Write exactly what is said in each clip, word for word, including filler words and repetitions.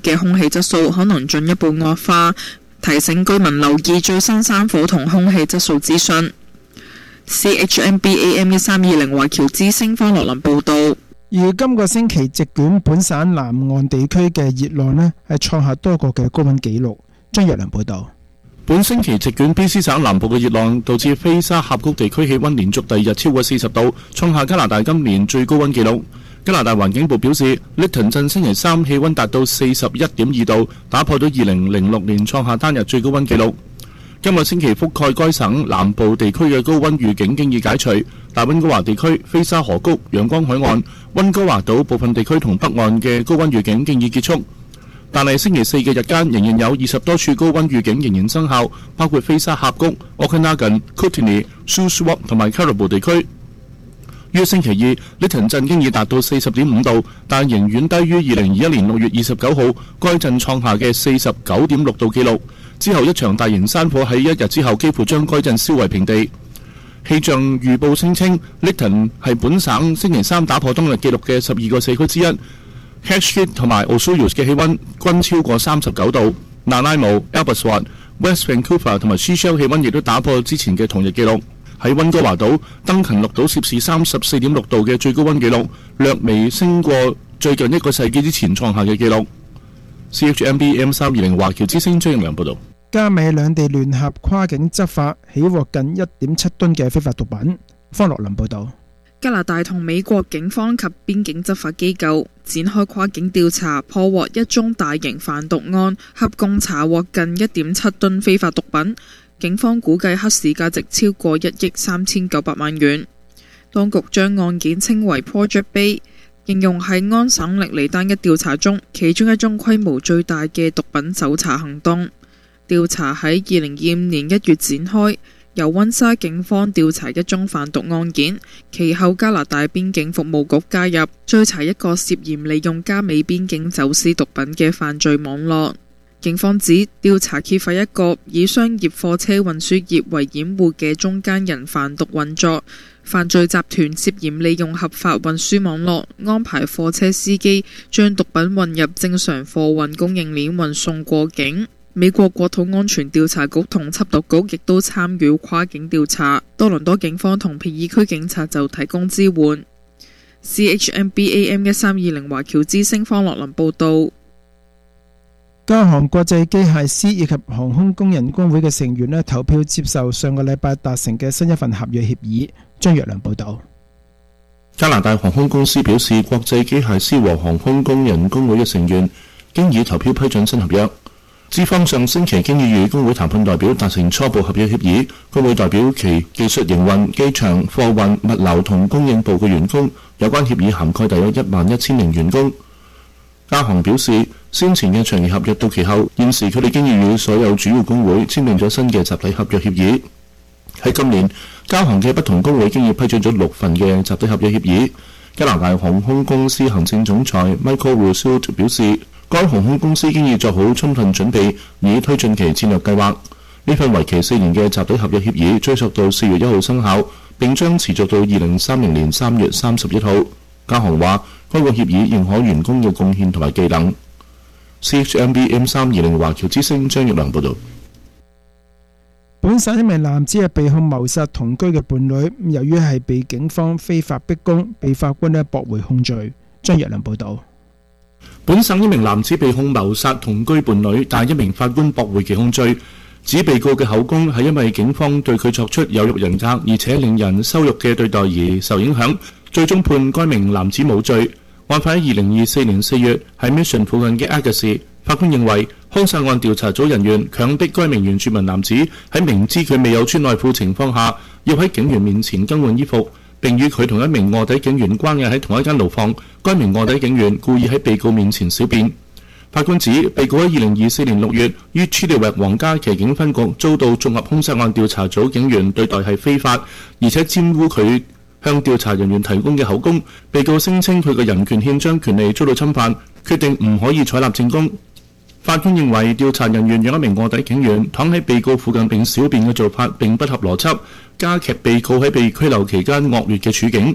嘅空氣質素可能進一步惡化，提醒居民留意最新山火同空氣質素資訊。C H M B A M 一三二零華僑之聲方樂林報道。 而今個星期席捲本省南岸地區嘅熱浪呢，係創下多個嘅高溫紀錄。張若良報道。 本星期席捲 B C 省南部嘅熱浪，導致菲沙峽谷地區氣溫連續第二日超過四十度，創下加拿大今年最高溫紀錄。加拿大環境部表示，利頓鎮星期三氣溫達到四十一點二度，打破咗二零零六年創下單日最高溫紀錄。今個星期覆蓋該省南部地區嘅高溫預警經已解除，大溫哥華地區、菲沙河谷、陽光海岸、溫哥華島部分地區同北岸嘅高溫預警經已結束。但係星期四嘅日間仍然有二十多處高溫預警仍然生效，包括菲沙峽谷、Okanagan、Kootenay、Shuswap 同埋 Caribou 地區。於星期二，利頓鎮經已達到四十點五度，但仍遠低於二零二一年六月二十九號該鎮創下嘅四十九點六度紀錄。之後一場大型山火喺一日之後幾乎將該鎮燒為平地。氣象預報聲稱，利頓係本省星期三打破當日紀錄嘅十二個社區之一。Cascade 同埋 Osoyoos 嘅氣溫均超過三十九度。Nanaimo、Abbotsford、West Vancouver 同埋 Seashell 氣溫亦都打破之前嘅同日紀錄。喺溫哥華島，登勤錄到攝氏三十四點六度嘅最高溫紀錄，略微升過最近一個世紀之前創下嘅紀錄。C H M B M 三二零華僑之聲張良報導。 加美兩地聯合跨境執法，起獲近一點七噸嘅非法毒品。方樂林報導。 加拿大同美國警方及邊境執法機構展開跨境調查，破獲一宗大型販毒案，合共查獲近一點七噸非法毒品。警方估計黑市價值超過一億三千九百萬元。當局將案件稱為 Project Bay， 形容係安省歷嚟單一調查中其中一宗規模最大嘅毒品搜查行動。調查喺二零二五年一月展開，由溫莎警方調查一宗販毒案件，其後加拿大邊境服務局介入，追查一個涉嫌利用加美邊境走私毒品嘅犯罪網絡。警方指調查揭發一個以商業貨車運輸業為掩護嘅中間人販毒運作，犯罪集團涉嫌利用合法運輸網絡，安排貨車司機將毒品運入正常貨運供應鏈運送過境。美國國土安全調查局同緝毒局亦都參與跨境調查，多倫多警方同皮爾區警察就提供支援。C H M B A M 一三二零華僑之聲方樂林報導。 加航國際機械師以及航空工人工會嘅成員呢，投票接受上個禮拜達成嘅新一份合約協議。張若良報導。 加拿大航空公司表示，國際機械師和航空工人工會嘅成員經已投票批准新合約。資方上星期經已與工會談判代表達成初步合約協議，工會代表其技術營運、機場、貨運、物流同供應部嘅員工，有關協議涵蓋大約一萬一千名員工。加航表示，先前嘅長期合約到期後，現時佢哋經已與所有主要工會簽訂咗新嘅集體合約協議。喺今年，加航嘅不同工會經已批准咗六份嘅集體合約協議。加拿大航空公司行政總裁 Michael Rousseau 表示，該航空公司經已做好充分準備，以推進其戰略計劃。呢份為期四年嘅集體合約協議追溯到四月一號生效，並將持續到二零三零年三月三十一號。加航話，該個協議認可員工嘅貢獻同埋技能。C H M B M 三二零華僑之聲張玉良報導。 本省一名男子係被控謀殺同居嘅伴侶，由於係被警方非法逼供，被法官呢駁回控罪。張玉良報導。 本省一名男子被控謀殺同居伴侶，但一名法官駁回其控罪，指被告嘅口供係因為警方對佢作出有辱人格而且令人羞辱嘅對待而受影響，最終判該名男子無罪。案發喺二零二四年四月喺 Mission 附近嘅 Agassiz， 法官認為兇殺案調查組人員強迫該名原住民男子喺明知佢未有穿內褲情況下，要喺警員面前更換衣服，並與佢同一名臥底警員關押喺同一間牢房。該名臥底警員故意喺被告面前小便。法官指，被告喺二零二四年六月於 Chilliwack 皇家騎警分局遭到綜合兇殺案調查組警員對待係非法，而且玷污佢向調查人員提供嘅口供。被告聲稱佢嘅人權憲章權利遭到侵犯，決定唔可以採納證供。法官認為調查人員讓一名臥底警員躺喺被告附近並小便嘅做法並不合邏輯，加劇被告喺被拘留期間惡劣嘅處境。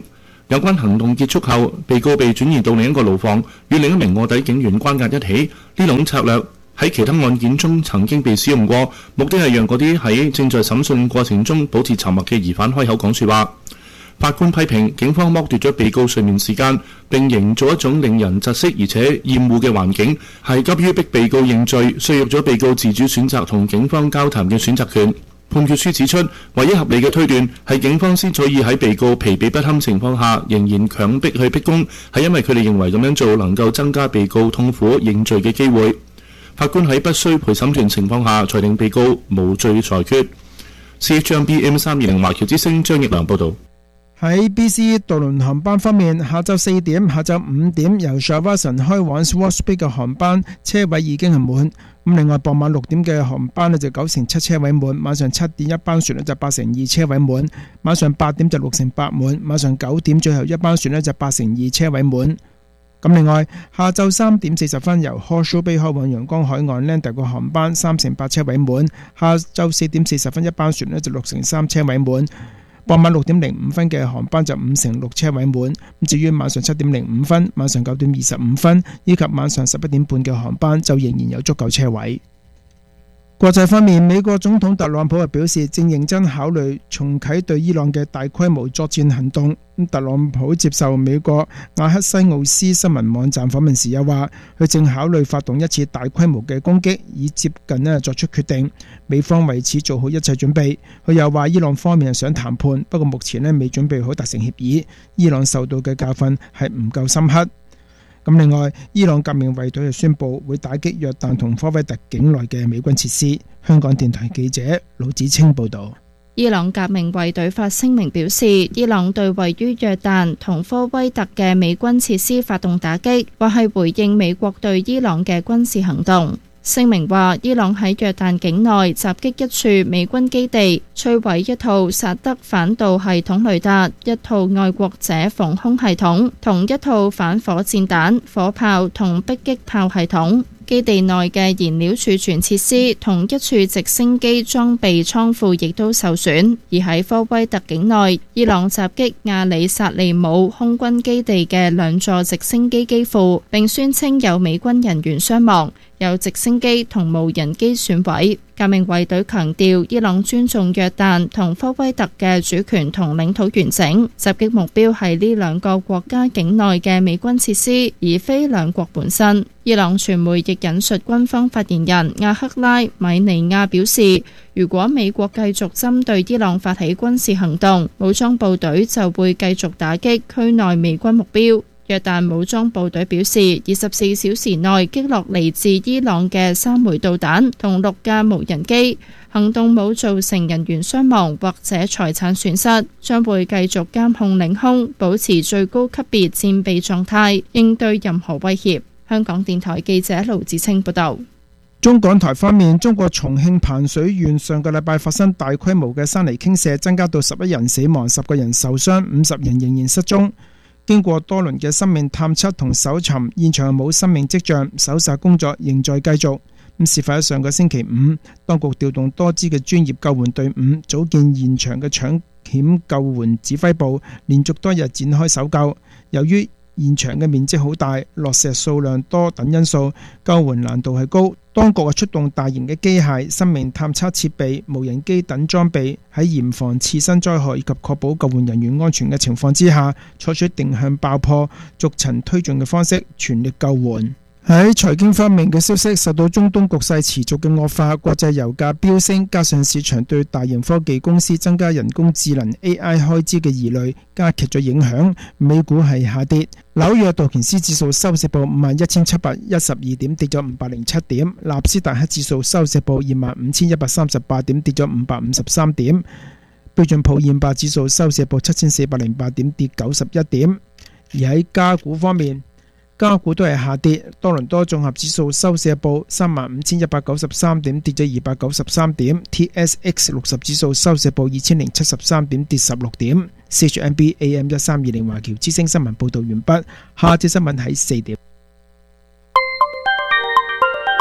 有關行動結束後，被告被轉移到另一個牢房，與另一名臥底警員關押一起。呢種策略喺其他案件中曾經被使用過，目的係讓嗰啲喺正在審訊過程中保持沉默嘅疑犯開口講說話。法官批評警方剝奪咗被告睡眠時間，並營造一種令人窒息而且厭惡嘅環境，係急於逼被告認罪，削弱咗被告自主選擇同警方交談嘅選擇權。判決書指出，唯一合理嘅推斷係警方之所以喺被告疲憊不堪情況下仍然強迫去逼供，係因為佢哋認為咁樣做能夠增加被告痛苦認罪嘅機會。法官喺不需陪審團情況下裁定被告無罪裁決。C H M B M 三二零華僑之聲張奕良報導。 喺 B C 渡輪航班方面，下晝四點、下晝五點由 Shawson 開往 Swansea 嘅航班車位已經係滿。咁另外傍晚六點嘅航班呢就九成七車位滿，晚上七點一班船呢就八成二車位滿，晚上八點就六成八滿，晚上九點最後一班船呢就八成二車位滿。咁另外下晝三點四十分由 Horseshoe Bay 開往陽光海岸 Lander 個航班三成八車位滿，下晝四點四十分一班船呢就六成三車位滿。傍晚六點零五分嘅航班就五成六車位滿，至於晚上七點零五分、晚上九點二十五分以及晚上十一點半嘅航班就仍然有足夠車位。國際方面，美國總統特朗普表示正認真考慮重啟對伊朗嘅大規模作戰行動。特朗普接受美國亞克西奧斯新聞網站訪問時又話，佢正考慮發動一次大規模嘅攻擊，以接近呢作出決定。美方為此做好一切準備。佢又話伊朗方面想談判，不過目前呢未準備好達成協議。伊朗受到嘅教訓係唔夠深刻。咁另外，伊朗革命衛隊就宣布會打擊約旦同科威特境內嘅美軍設施。香港電台記者魯子清報導。 伊朗革命衛隊發聲明表示，伊朗對位於約旦同科威特嘅美軍設施發動打擊，或係回應美國對伊朗嘅軍事行動。聲明話，伊朗喺約旦境內襲擊一處美軍基地，摧毀一套薩德反導系統雷達、一套愛國者防空系統同一套反火箭彈、火炮同迫擊炮系統。基地內嘅燃料儲存設施同一處直升機裝備倉庫亦都受損。而喺科威特境內，伊朗襲擊亞里薩利姆空軍基地嘅兩座直升機機庫，並宣稱有美軍人員傷亡，有直升機同無人機損毀。革命衛隊強調，伊朗尊重約旦同科威特嘅主權同領土完整，襲擊目標係呢兩個國家境內嘅美軍設施，而非兩國本身。伊朗傳媒亦引述軍方發言人亞克拉米尼亞表示，如果美國繼續針對伊朗發起軍事行動，武裝部隊就會繼續打擊區內美軍目標。約旦武裝部隊表示，二十四小時內擊落嚟自伊朗嘅三枚導彈同六架無人機，行動冇造成人員傷亡或者財產損失，將會繼續監控領空，保持最高級別戰備狀態，應對任何威脅。香港電台記者盧子清報道。 中港台方面，中國重慶彭水縣上個禮拜發生大規模嘅山泥傾瀉，增加到十一人死亡，十個人受傷，五十人仍然失蹤。經過多輪嘅生命探測同搜尋，現場冇生命跡象，搜查工作仍在繼續。咁事發喺上個星期五，當局調動多支嘅專業救援隊伍，組建現場嘅搶險救援指揮部，連續多日展開搜救。由於現場嘅面積好大，落石數量多等因素，救援難度係高。當局出動大型嘅機械、生命探測設備、無人機等裝備，喺嚴防次生災害以及確保救援人員安全嘅情況之下，採取定向爆破、逐層推進嘅方式，全力救援。喺財經方面嘅消息，受到中東局勢持續嘅惡化，國際油價飆升，加上市場對大型科技公司增加人工智能 A I 開支嘅疑慮，加劇咗影響。美股係下跌，紐約道瓊斯指數收市報五萬一千七百一十二點，跌咗五百零七點；納斯達克指數收市報二萬五千一百三十八點，跌咗五百五十三點；標準普爾五百指數收市報七千四百零八點，跌九十一點。而喺加股方面，加股都係下跌，多倫多綜合指數收市報三萬五千一百九十三點，跌咗二百九十三點。T S X 六十指數收市報二千零七十三點，跌十六點。C H M B A M 一三二零華僑之聲新聞報道完畢，下節新聞喺四點。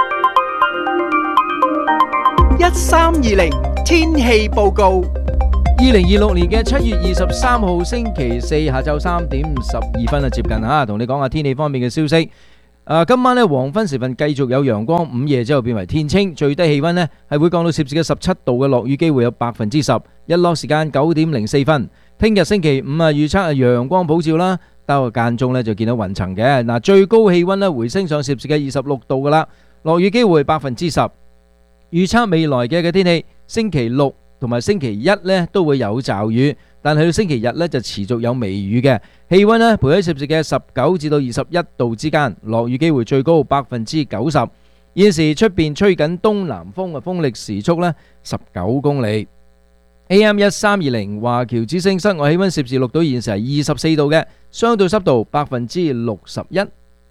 一三二零天氣報告。 二零二六年嘅七月二十三號星期四下晝三點十二分啊，接近吓，同你講下天氣方面嘅消息。誒，今晚呢黃昏時分繼續有陽光，午夜之後變為天清，最低氣溫呢係會降到攝氏嘅十七度嘅，落雨機會有百分之十，日落時間九點零四分。聽日星期五啊，預測係陽光普照啦，但係間中呢就見到雲層嘅。嗱，最高氣溫呢回升上攝氏嘅二十六度噶啦，落雨機會百分之十。預測未來嘅嘅天氣，星期六同埋星期一呢都會有驟雨，但係到星期日呢就持續有微雨嘅。氣溫呢徘徊喺攝氏嘅十九至到二十一度之間，落雨機會最高百分之九十。現時出邊吹緊東南風嘅，風力時速呢十九公里。A M 一三二零華僑之聲室外氣溫攝氏六度，現時係二十四度嘅，相對濕度百分之六十一。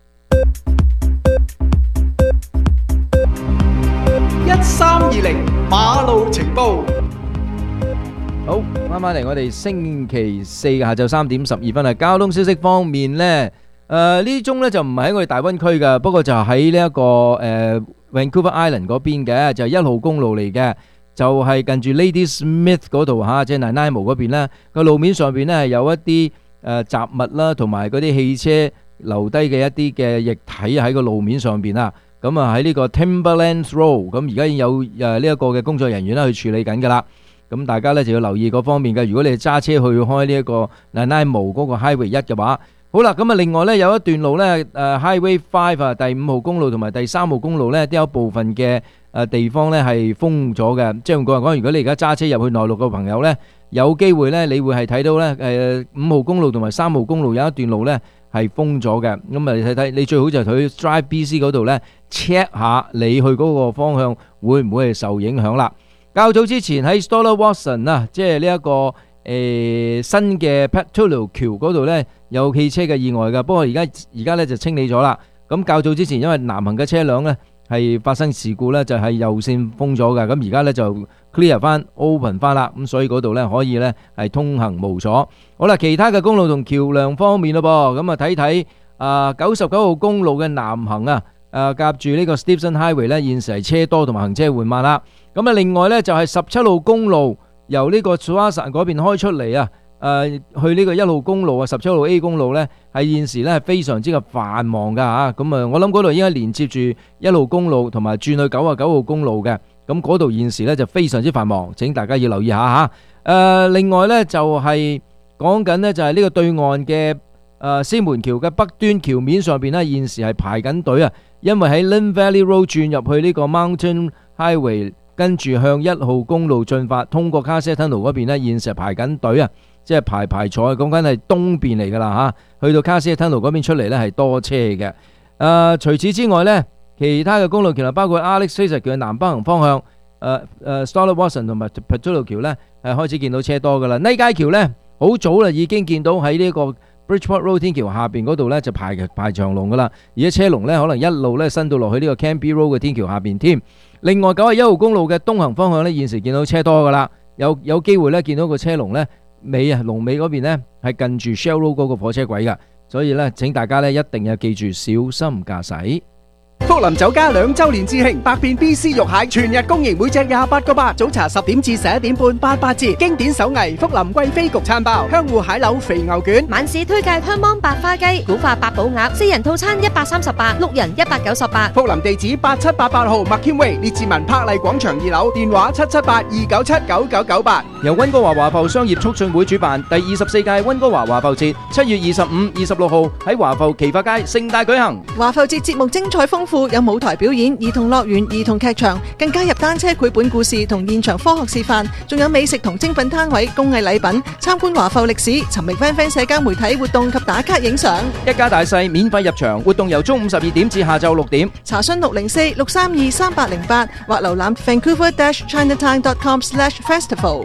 一三二零馬路情報。 好，啱啱嚟我哋星期四嘅下晝三點十二分啊！交通消息方面呢，誒呢宗呢就唔係喺我哋大溫區嘅，不過就喺呢一個誒 Vancouver Island 嗰邊嘅，就係一號公路嚟嘅，就係近住 Ladysmith 嗰度嚇，即係 Nanaimo 嗰邊呢個路面上邊呢係有一啲誒雜物啦，同埋嗰啲汽車留低嘅一啲嘅液體喺個路面上邊啊！咁啊喺呢個 Timberlands Road，咁而家已經有誒呢一個嘅工作人員咧去處理緊㗎啦。咁大家咧就要留意嗰方面嘅。如果你係揸車去開呢一個 Nanaimo 嗰個 Highway 一嘅話，好啦，咁啊另外咧有一段路咧誒 Highway Five 啊，第五號公路同埋第三號公路咧都有部分嘅誒地方咧係封咗嘅。即係用個人講，如果你而家揸車入去內陸嘅朋友咧，有機會咧你會係睇到咧誒五號公路同埋三號公路有一段路咧係封咗嘅。咁啊你睇睇，你最好就去 Drive B C 嗰度咧 check 下你去嗰個方向會唔會係受影響啦。較早之前喺 Stoller Watson 啊，即係呢一個誒、呃、新嘅 Pettullo 橋嗰度呢，有汽車嘅意外㗎。不過而家而家呢就清理咗啦。咁較早之前因為南行嘅車輛呢係發生事故呢，就係右線封咗㗎。咁而家呢就 clear 翻 open 翻啦。咁所以嗰度呢可以呢係通行無阻。好啦，其他嘅公路同橋梁方面咯噃，咁啊睇睇啊九十九號公路嘅南行啊，誒夾住呢個 Stephenson Highway 呢，現時係車多同埋行車緩慢啦。咁啊，另外呢，就係十七號公路由呢個 Tsawwassen 嗰邊開出嚟啊，誒去呢個一號公路啊，十七號 A 公路呢，係現時呢係非常之嘅繁忙噶嚇。咁啊，我諗嗰度應該連接住一號公路同埋轉去九啊九號公路嘅。咁嗰度現時呢就非常之繁忙，請大家要留意下嚇。誒，另外呢，就係講緊呢，就係呢個對岸嘅誒獅門橋嘅北端橋面上邊呢，現時係排緊隊啊，因為喺 Lynn Valley Road 轉入去呢個 Mountain Highway。跟住向一號公路進發，通過 Cassia Tunnel 嗰邊呢，現時排緊隊啊，即係排排坐，講緊係東邊嚟噶啦嚇。去到 Cassia Tunnel 嗰邊出嚟呢係多車嘅。誒、呃，除此之外呢，其他嘅公路橋啊，包括 Alex Fraser 橋嘅南北行方向，誒、呃、誒、呃、Stoller Watson 同埋 Pettullo 橋呢，係開始見到車多噶啦。呢街橋呢，好早啦已經見到喺呢個 Bridgeport Road 天橋下邊嗰度呢，就排排長龍噶啦，而家車龍呢，可能一路呢伸到落去呢個 Cambie Road 嘅天橋下邊添。另外九十一號公路嘅東行方向呢，現時見到車多噶啦，有有機會呢見到個車龍呢尾啊龍尾嗰邊呢係近住 Shell Road 嗰個火車軌噶，所以呢請大家呢一定要記住小心駕駛。 福林酒家兩周年致慶，百變 B C 肉蟹全日供應，每隻廿八個八。早茶十點至十一點半，八八折。經典手藝福林貴妃焗餐包，香芋蟹柳肥牛卷。 晚市推介香芒白花雞、古法八寶鴨，四人套餐一百三十八，六人一百九十八。 福林地址八七八八號 McKean Way 列治文柏麗廣場二樓，電話七七八二九七九九九八。 由溫哥華華埠商業促進會主辦第二十四屆溫哥華華埠節，七月二十五、二十六號喺華埠奇發街盛大舉行。 華埠節節目精彩豐富，有舞台表演、兒童樂園、兒童劇場，更加入單車繪本故事同現場科學示範，仲有美食同精品攤位、工藝禮品，參觀華埠歷史，尋覓 Fan Fan 社交媒體活動及打卡影相。 一家大細免費入場，活動由中午十二點至下晝六點。 查詢六零四六三二三八零八或瀏覽 vancouver dash chinatown dot com slash festival。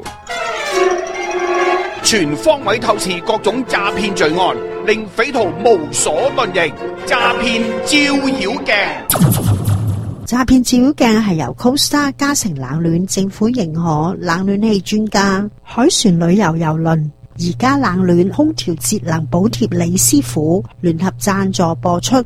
全方位透視各種詐騙罪案，令匪徒無所遁形。詐騙照妖鏡。 詐騙照妖鏡係由 Costa 嘉誠冷暖政府認可冷暖氣專家海船旅遊郵輪而家冷暖空調節能補貼李師傅聯合贊助播出。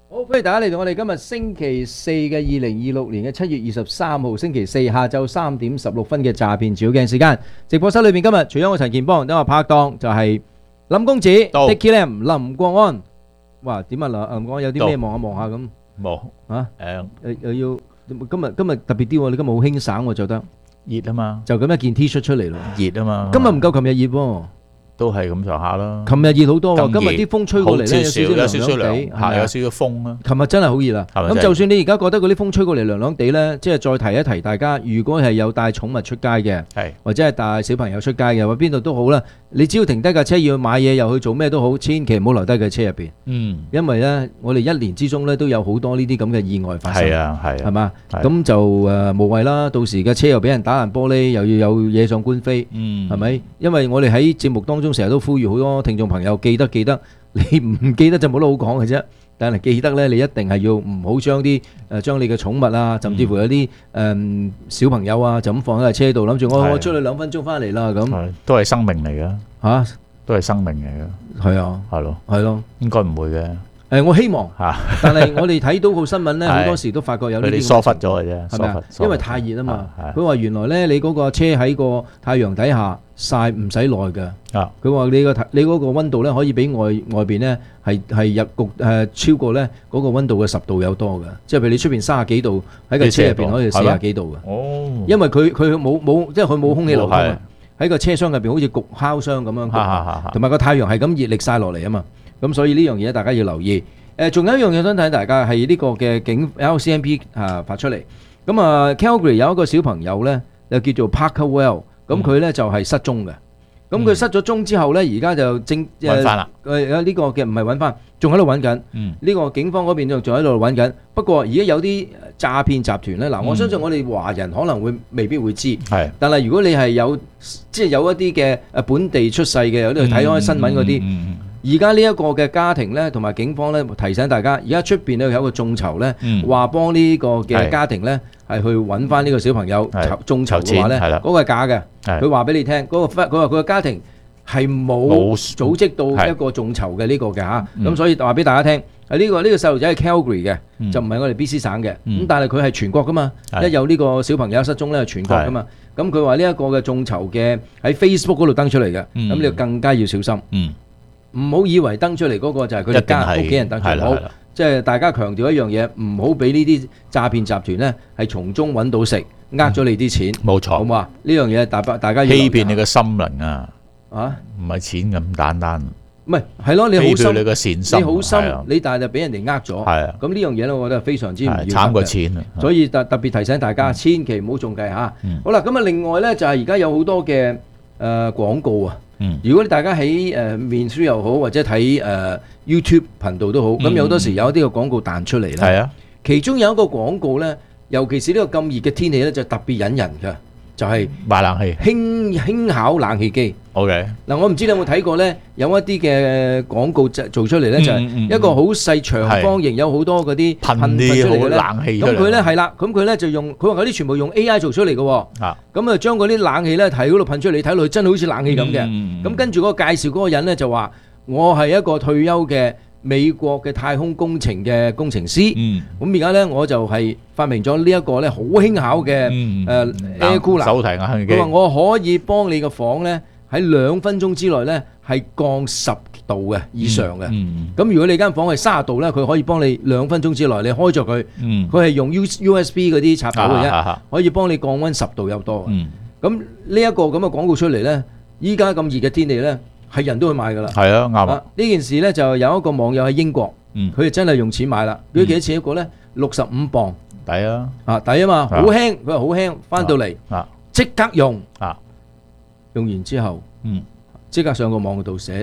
好，歡迎大家嚟到我哋今日星期四嘅二零二六年嘅七月二十三號星期四下晝三點十六分嘅詐騙照鏡時間。直播室裏邊今日除咗我陳健邦，等我拍檔就係林公子 Dicky Lam 林國安。哇，點啊林林國安有啲咩望下望下咁？ 冇啊誒誒又要今日今日特別啲喎，你今日好輕省喎，做得熱啊嘛， 就咁一件 T 恤出嚟咯， 熱啊嘛， 今日唔夠琴日熱喎。 都係咁上下啦。 琴日熱好多喎，今日啲風吹過嚟咧， 有少少涼地， 係有少少風啦。 琴日真係好熱啦。咁就算你而家覺得嗰啲風吹過嚟涼涼地咧，即係再提一提大家，如果係有帶寵物出街嘅，或者係帶小朋友出街嘅，或邊度都好啦，你只要停低架車要買嘢又去做咩都好，千祈唔好留低架車入邊。嗯，因為咧，我哋一年之中咧都有好多呢啲咁嘅意外發生。係啊，係啊，係嘛？咁就誒無謂啦，到時架車又俾人打爛玻璃，又要有嘢上官非，嗯，係咪？因為我哋喺節目當中成日都呼籲好多聽眾朋友記得記得，你唔記得就冇得好講嘅啫。但係記得咧，你一定係要唔好將啲誒將你嘅寵物啊，甚至乎有啲誒小朋友啊，就咁放喺架車度，諗住我我出去兩分鐘翻嚟啦咁。都係生命嚟嘅嚇，都係生命嚟嘅。係啊，係咯，係咯，應該唔會嘅。誒，我希望嚇，但係我哋睇到個新聞咧，好多時都發覺有呢啲疏忽咗嘅啫，係咪啊？因為太熱啊嘛。佢話原來咧，你嗰個車喺個太陽底下曬唔使耐嘅。啊，佢話你個你嗰個溫度咧，可以比外外邊咧係係入局誒超過咧嗰個溫度嘅十度有多嘅。即係譬如你出邊三十幾度喺個車入邊可以四十幾度嘅。哦，因為佢佢冇冇即係佢冇空氣流通啊，喺個車廂入邊好似焗烤箱咁樣，同埋個太陽係咁熱力曬落嚟啊嘛。咁所以呢樣嘢大家要留意。誒，仲有一樣嘢想睇大家係呢個嘅警 L C M P 啊發出嚟。咁啊 Calgary 有一個小朋友咧，就叫做 Parker Well，咁佢咧就係失蹤嘅。咁佢失咗蹤之後咧，而家就正揾翻啦。誒呢個嘅唔係揾翻，仲喺度揾緊。呢個警方嗰邊仲仲喺度揾緊。不過而家有啲詐騙集團咧，嗱，我相信我哋華人可能會未必會知。係。但係如果你係有即係有一啲嘅誒本地出世嘅，有啲睇開新聞嗰啲。而家呢一個嘅家庭咧，同埋警方咧提醒大家，而家出邊咧有一個眾籌咧，話幫呢個嘅家庭咧係去揾翻呢個小朋友眾籌嘅話咧，嗰個係假嘅。佢話俾你聽，嗰個佢話佢個家庭係冇組織到一個眾籌嘅呢個嘅嚇。咁所以話俾大家聽，係呢個呢個細路仔係 Calgary 嘅，就唔係我哋 B C 省嘅。咁但係佢係全國噶嘛，一有呢個小朋友失蹤咧，係全國噶嘛。咁佢話呢一個嘅眾籌嘅喺 Facebook 嗰度登出嚟嘅，咁你就更加要小心。唔好以為登出嚟嗰個就係佢哋家屋企人登出嚟，好即係大家強調一樣嘢，唔好俾呢啲詐騙集團咧係從中揾到食，呃咗你啲錢。冇錯，好嘛？呢樣嘢大大家要欺騙你嘅心靈啊！啊，唔係錢咁簡單。唔係係咯，你好心，你個善心，你好心，你但係就俾人哋呃咗。係啊，咁呢樣嘢咧，我覺得非常之唔要。慘過錢啊！所以特特別提醒大家，千祈唔好中計嚇。好啦，咁啊，另外咧就係而家有好多嘅誒廣告啊。如果大家喺誒面書又好，或者睇誒 YouTube 頻道都好，咁有好多時有一啲嘅廣告彈出嚟咧。係啊，其中有一個廣告咧，尤其是呢個咁熱嘅天氣咧，就特別引人嘅，就係賣冷氣，輕輕巧冷氣機。OK，嗱，我唔知你有冇睇過咧，有一啲嘅廣告做做出嚟咧，就係一個好細長方形，有好多嗰啲噴噴出嚟嘅冷氣。咁佢咧係啦，咁佢咧就用佢話嗰啲全部用 A I 做出嚟嘅。啊，咁啊將嗰啲冷氣咧喺嗰度噴出嚟，你睇落去真係好似冷氣咁嘅。咁跟住嗰個介紹嗰個人咧就話：我係一個退休嘅美國嘅太空工程嘅工程師。嗯，咁而家咧我就係發明咗呢一個咧好輕巧嘅誒 air cooler 手提冷氣機。佢話我可以幫你個房咧，喺兩分鐘之內咧，係降十度嘅以上嘅。咁、嗯嗯、如果你間房係三十度咧，佢可以幫你兩分鐘之內，你開咗佢，佢係、嗯、用 U U S B 嗰啲插頭嘅啫，啊啊啊、可以幫你降溫十度有多。咁呢一個咁嘅廣告出嚟咧，依家咁熱嘅天氣咧，係人都去買噶啦。係啊，啱啊！呢件事咧就有一個網友喺英國，佢哋、嗯、真係用錢買啦。佢幾多錢一個咧？六十五磅，抵啊！啊，抵啊嘛，好輕，佢話好輕，翻到嚟即刻用啊！用完之後，嗯，即刻上個網度寫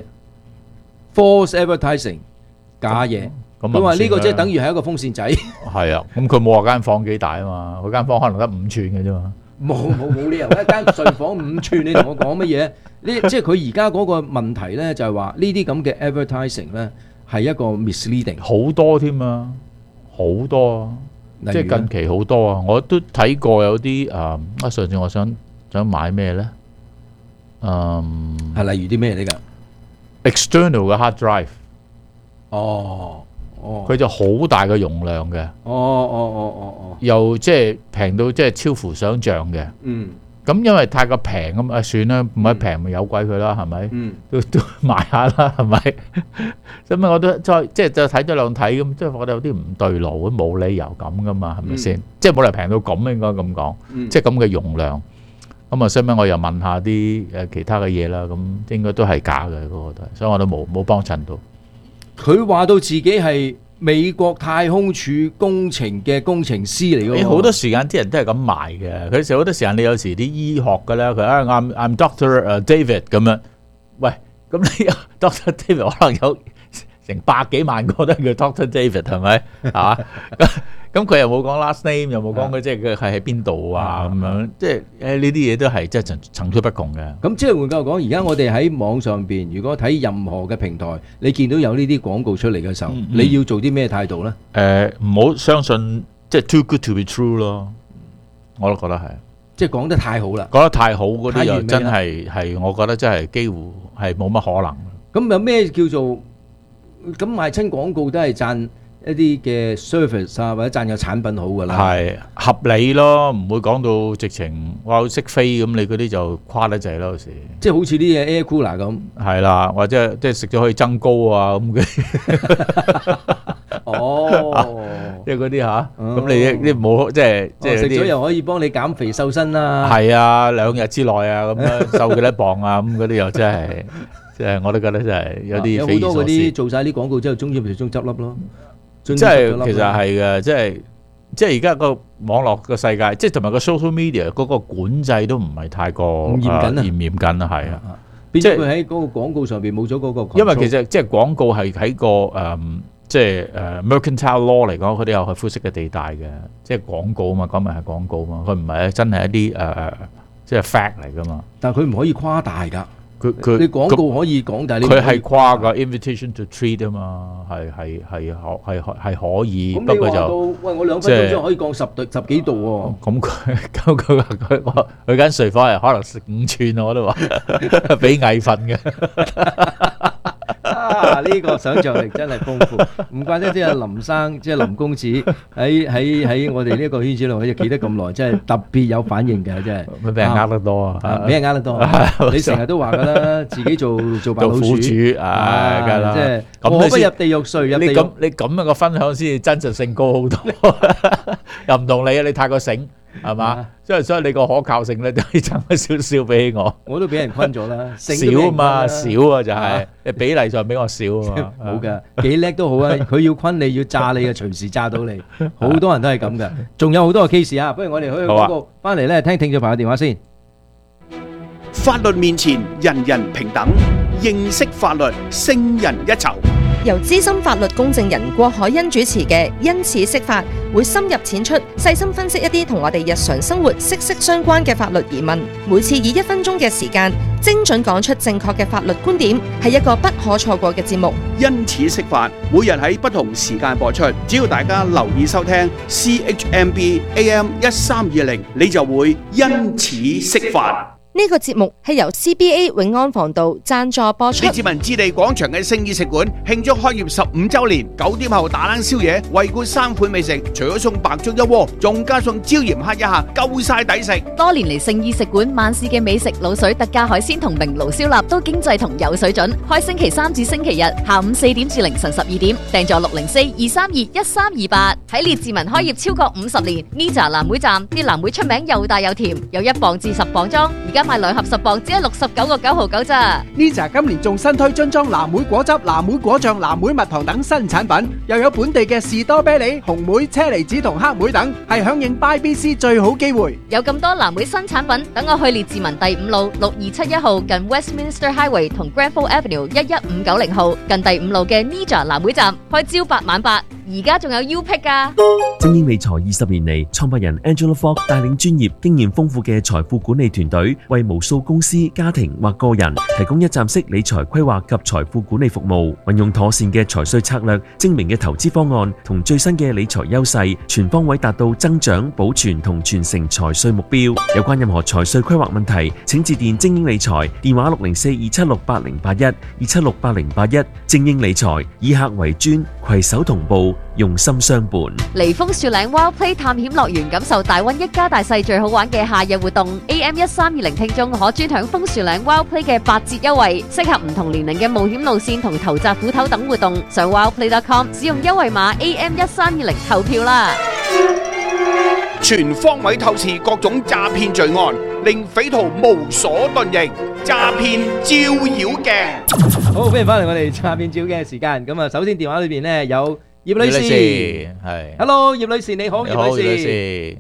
false advertising 假嘢，佢話呢個即係等於係一個風扇仔。係啊，咁佢冇話間房幾大啊嘛，佢間房可能得五寸嘅啫嘛。冇冇冇理由一間睡房五寸，你同我講乜嘢？呢即係佢而家嗰個問題咧，就係話呢啲咁嘅 advertising 咧係一個 misleading，好多添啊，好多啊，即係近期好多啊，我都睇過有啲啊，啊上次我想想買咩咧？嗯，係例如啲咩嚟㗎 ？External 嘅 hard drive。哦哦， 佢就好大嘅容量嘅。 哦哦哦哦哦， 又即係平到即係超乎想像嘅。 嗯。 咁因為太過平咁啊，算啦，唔係平咪有鬼佢啦，係咪？ 嗯， 都都買下啦，係咪？咁啊，我都再即係就睇咗兩睇咁，即係我覺得有啲唔對路，冇理由咁噶嘛，係咪先？即係冇理由平到咁，應該咁講，即係咁嘅容量。咁啊，所以我又問下啲誒其他嘅嘢啦，咁應該都係假嘅嗰個都係，所以我都冇冇幫襯到。 佢話到自己係美國太空署工程嘅工程師嚟嘅， 好多時間啲人都係咁賣嘅。佢成好多時間，你有時啲醫學嘅咧，佢啊，I'm I'm Doctor David 咁樣。喂，咁你 Doctor David 可能有成百幾萬個都係叫 Doctor David 係咪？係嘛？咁佢又冇講 last name，又冇講佢即係佢係喺邊度啊咁樣。即係誒呢啲嘢都係即係層層出不窮嘅。 咁即係換句話講，而家我哋喺網上邊，如果睇任何嘅平台，你見到有呢啲廣告出嚟嘅時候， 嗯、 你要做啲咩態度咧？ 誒唔好相信，即係 too good to be true 咯。我都覺得係， 即係講得太好啦， 講得太好嗰啲又真係係，我覺得真係幾乎係冇乜可能。 咁有咩叫做咁賣親廣告都係賺一啲嘅 service 啊，或者賺有產品好噶啦， 係合理咯，唔會講到直情哇好識飛咁，你嗰啲就誇得滯咯，有時即係好似啲嘢 air cooler 咁， 係啦，或者即係食咗可以增高啊咁嘅。 哦， 即係嗰啲吓，咁你你冇即係即係食咗又可以幫你減肥瘦身啦， 係啊，兩日之內啊咁樣瘦幾多磅啊咁嗰啲又真係，即係我都覺得真係有啲匪夷所思。 有好多嗰啲做晒啲廣告之後，終於咪終執笠咯。 即係其實係嘅，即係即係而家個網絡個世界，即係同埋個 social media 嗰個管制都唔係太過嚴謹啊， 嚴唔嚴謹啊，係啊， 變咗佢喺嗰個廣告上邊冇咗嗰個。 因為其實即係廣告係喺個誒即係誒 mercantile law 嚟講，佢哋有係灰色嘅地帶嘅，即係廣告啊嘛，講明係廣告嘛，佢唔係真係一啲誒即係 fact 嚟噶嘛。 但係佢唔可以誇大㗎。 佢佢你廣告可以講，但係你佢係誇個 invitation to treat 啊嘛，係係係可係係可以，不過就喂我兩分鐘之後可以降十度十幾度喎。咁佢咁佢話佢我佢間睡房係可能食五寸啊，我都話俾蟻瞓嘅。 啊！呢個想像力真係豐富，唔怪得即係林生，即係林公子喺喺喺我哋呢一個圈子度，佢就企得咁耐，真係特別有反應嘅，真係。 咪俾人呃得多啊！ 俾人呃得多，你成日都話㗎啦，自己做做白老鼠， 做苦主，唉，梗係啦。 即係我不入地獄誰入地獄？ 你咁你咁樣嘅分享先至真實性高好多，又唔同你啊！你太過醒。係嘛？所以所以你個可靠性咧都可以爭咗少少比起我， 我都俾人昆咗啦， 少啊嘛，少啊就係比例上比我少啊嘛， 冇噶，幾叻都好啊！佢要昆你要炸你嘅，隨時炸到你，好多人都係咁噶，仲有好多個 case 啊！不如我哋去廣告翻嚟咧，聽聽眾朋友電話先。 法律面前人人平等，認識法律勝人一籌。 由資深法律公證人郭海欣主持嘅《因此釋法》，會深入淺出，細心分析一啲同我哋日常生活息息相關嘅法律疑問。每次以一分鐘嘅時間，精準講出正確嘅法律觀點，係一個不可錯過嘅節目。 因此釋法，每日喺不同時間播出，只要大家留意收聽 C H M B A M 一三二零，你就會因此釋法。 呢個節目係由 C B A 永安防盜贊助播出。 李志文置地廣場嘅聖意食館慶祝開業十五周年，九點後打冷宵夜，惠顧三款美食，除咗送白粥一鍋，仲加送椒鹽蝦一下，夠晒抵食。 多年嚟聖意食館萬事嘅美食、滷水特價海鮮同明爐燒臘都經濟同有水準。開星期三至星期日下午四點至凌晨十二點，訂座六零四二三二一三二八。喺列治文開業超過五十年 ，Nija 藍莓站啲藍莓出名又大又甜，有一磅至十磅裝，而家賣兩盒十磅只係六十九個九毫九咋。 Nija 今年仲新推樽裝藍莓果汁、藍莓果醬、藍莓蜜糖等新產品，又有本地嘅士多啤梨、紅莓、車厘子同黑莓等，係響應 Buy B C 最好機會。 有咁多藍莓新產品，等我去列治文第五路六二七一號近 Westminster Highway 同 Granville Avenue 一一五九零號近第五路嘅 Nija 藍莓站，開朝八晚八。 而家仲有 U Pick 啊！ 精英理財二十年嚟，創辦人 Angela Fogg 帶領專業、經驗豐富嘅財富管理團隊，為無數公司、家庭或個人提供一站式理財規劃及財富管理服務。運用妥善嘅財稅策略、精明嘅投資方案同最新嘅理財優勢，全方位達到增長、保存同傳承財稅目標。有關任何財稅規劃問題，請致電精英理財，電話六零四二七六八零八一二七六八零八一。精英理財以客為尊，攜手同步，用心相伴。 嚟楓樹嶺 Wild Play 探險樂園，感受大溫一家大細最好玩嘅夏日活動。A M 一三二零聽眾可專享楓樹嶺 Wild Play 嘅八折優惠，適合唔同年齡嘅冒險路線同投擲斧頭等活動。上 wildplay dot com 使用優惠碼 A M 一三二零投票啦！ 全方位透視各種詐騙罪案，令匪徒無所遁形。詐騙照妖鏡， 好，歡迎翻嚟我哋詐騙照嘅時間。咁啊，首先電話裏邊咧有葉女士，係 ，Hello， 葉女士你好，葉女士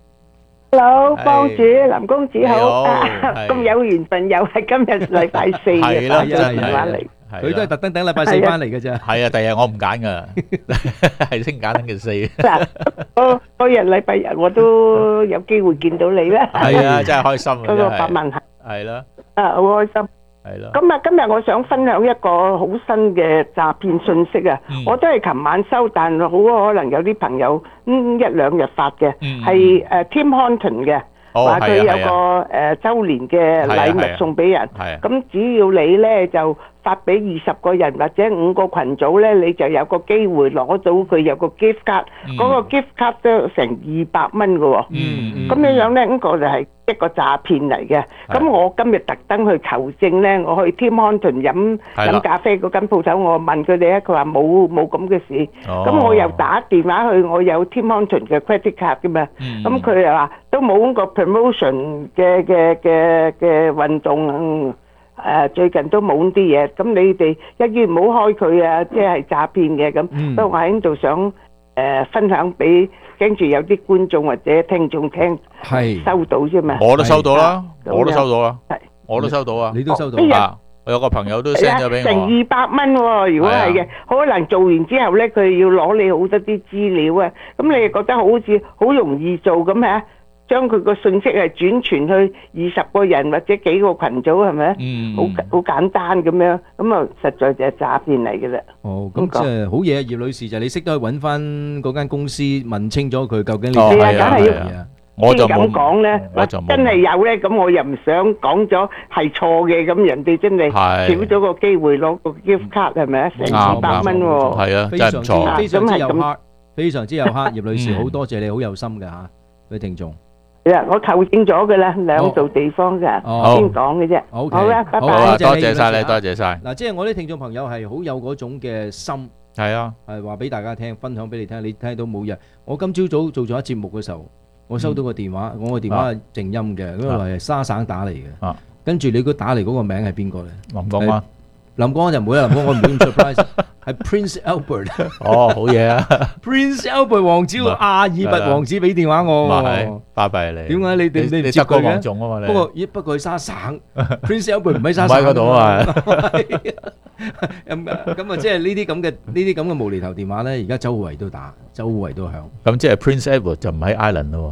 ，Hello， 幫主林公子好，咁有緣分又係今日禮拜四嘅打咗電話嚟。 佢都係特登等禮拜四翻嚟嘅啫。 係啊，第日我唔揀噶，係先揀星期四。 嗱，嗰嗰日禮拜日我都有機會見到你啦。 係啊，真係開心啊！ 嗰個百萬客係啦， 啊好開心。係咯。咁啊，今日我想分享一個好新嘅詐騙信息啊！我都係琴晚收，但係好可能有啲朋友嗯一兩日發嘅，係誒 Tim Horton 嘅。話佢有個誒周年嘅禮物送俾人，咁只要你咧就發俾二十個人或者五個群組咧，你就有個機會攞到佢有個 gift card，嗰個 gift card 都成二百蚊㗎喎。咁樣樣咧，呢個就係一個詐騙嚟嘅。咁我今日特登去求證咧，我去 Tim Horton 飲飲咖啡嗰間鋪頭，我問佢哋咧，佢話冇冇咁嘅事。咁我又打電話去，我有 Tim Horton 嘅 credit card 㗎嘛。咁佢又話都冇個 promotion 嘅嘅嘅嘅運動，誒最近都冇啲嘢，咁你哋一於唔好開佢啊，即係詐騙嘅咁。所以我喺度想誒分享俾跟住有啲觀眾或者聽眾聽，收到啫嘛。 我都收到啦，我都收到啦，我都收到啊， 你都收到啊？我有個朋友都 send 咗俾我， 成二百蚊喎。如果係嘅，可能做完之後咧，佢要攞你好多啲資料啊。咁你覺得好似好容易做咁嚇？將佢個信息係轉傳去二十個人或者幾個群組係咪？嗯，好好簡單咁樣，咁啊實在就係詐騙嚟嘅啦。 哦，咁即係好嘢啊，葉女士就係你識得去揾翻嗰間公司問清咗佢究竟你係啊，梗係要我就咁講咧，我真係有咧，咁我又唔想講咗係錯嘅，咁人哋真係少咗個機會攞個 gift card 係咪啊？成二百蚊喎， 係啊，真係唔錯， 非常之有黑，非常之有黑，葉女士好多謝你，好有心嘅嚇，各位聽眾。 我求證咗嘅啦，兩度地方嘅先講嘅啫。好啦，拜拜。 多謝晒你，多謝晒。 嗱，即係我啲聽眾朋友係好有嗰種嘅心， 係啊， 係話俾大家聽，分享俾你聽。你聽到冇嘢？我今朝早做咗一節目嘅時候，我收到個電話，我個電話係靜音嘅，因為係沙省打嚟嘅。跟住你嗰打嚟嗰個名係邊個咧？ 林國安。 林國安就唔會啦，林國安唔會咁 surprise，係 Prince Albert。 哦，好嘢啊 ！Prince Albert 王子，阿爾拔王子俾電話我。 係，拜拜你。 點解你你你唔接佢嘅？不過咦，不過去沙省 ，Prince Albert 唔喺沙省。 唔喺嗰度啊！ 咁咁啊，即係呢啲咁嘅呢啲咁嘅無厘頭電話咧，而家周圍都打，周圍都響。 咁即係 Prince Albert 就唔喺 Island 咯。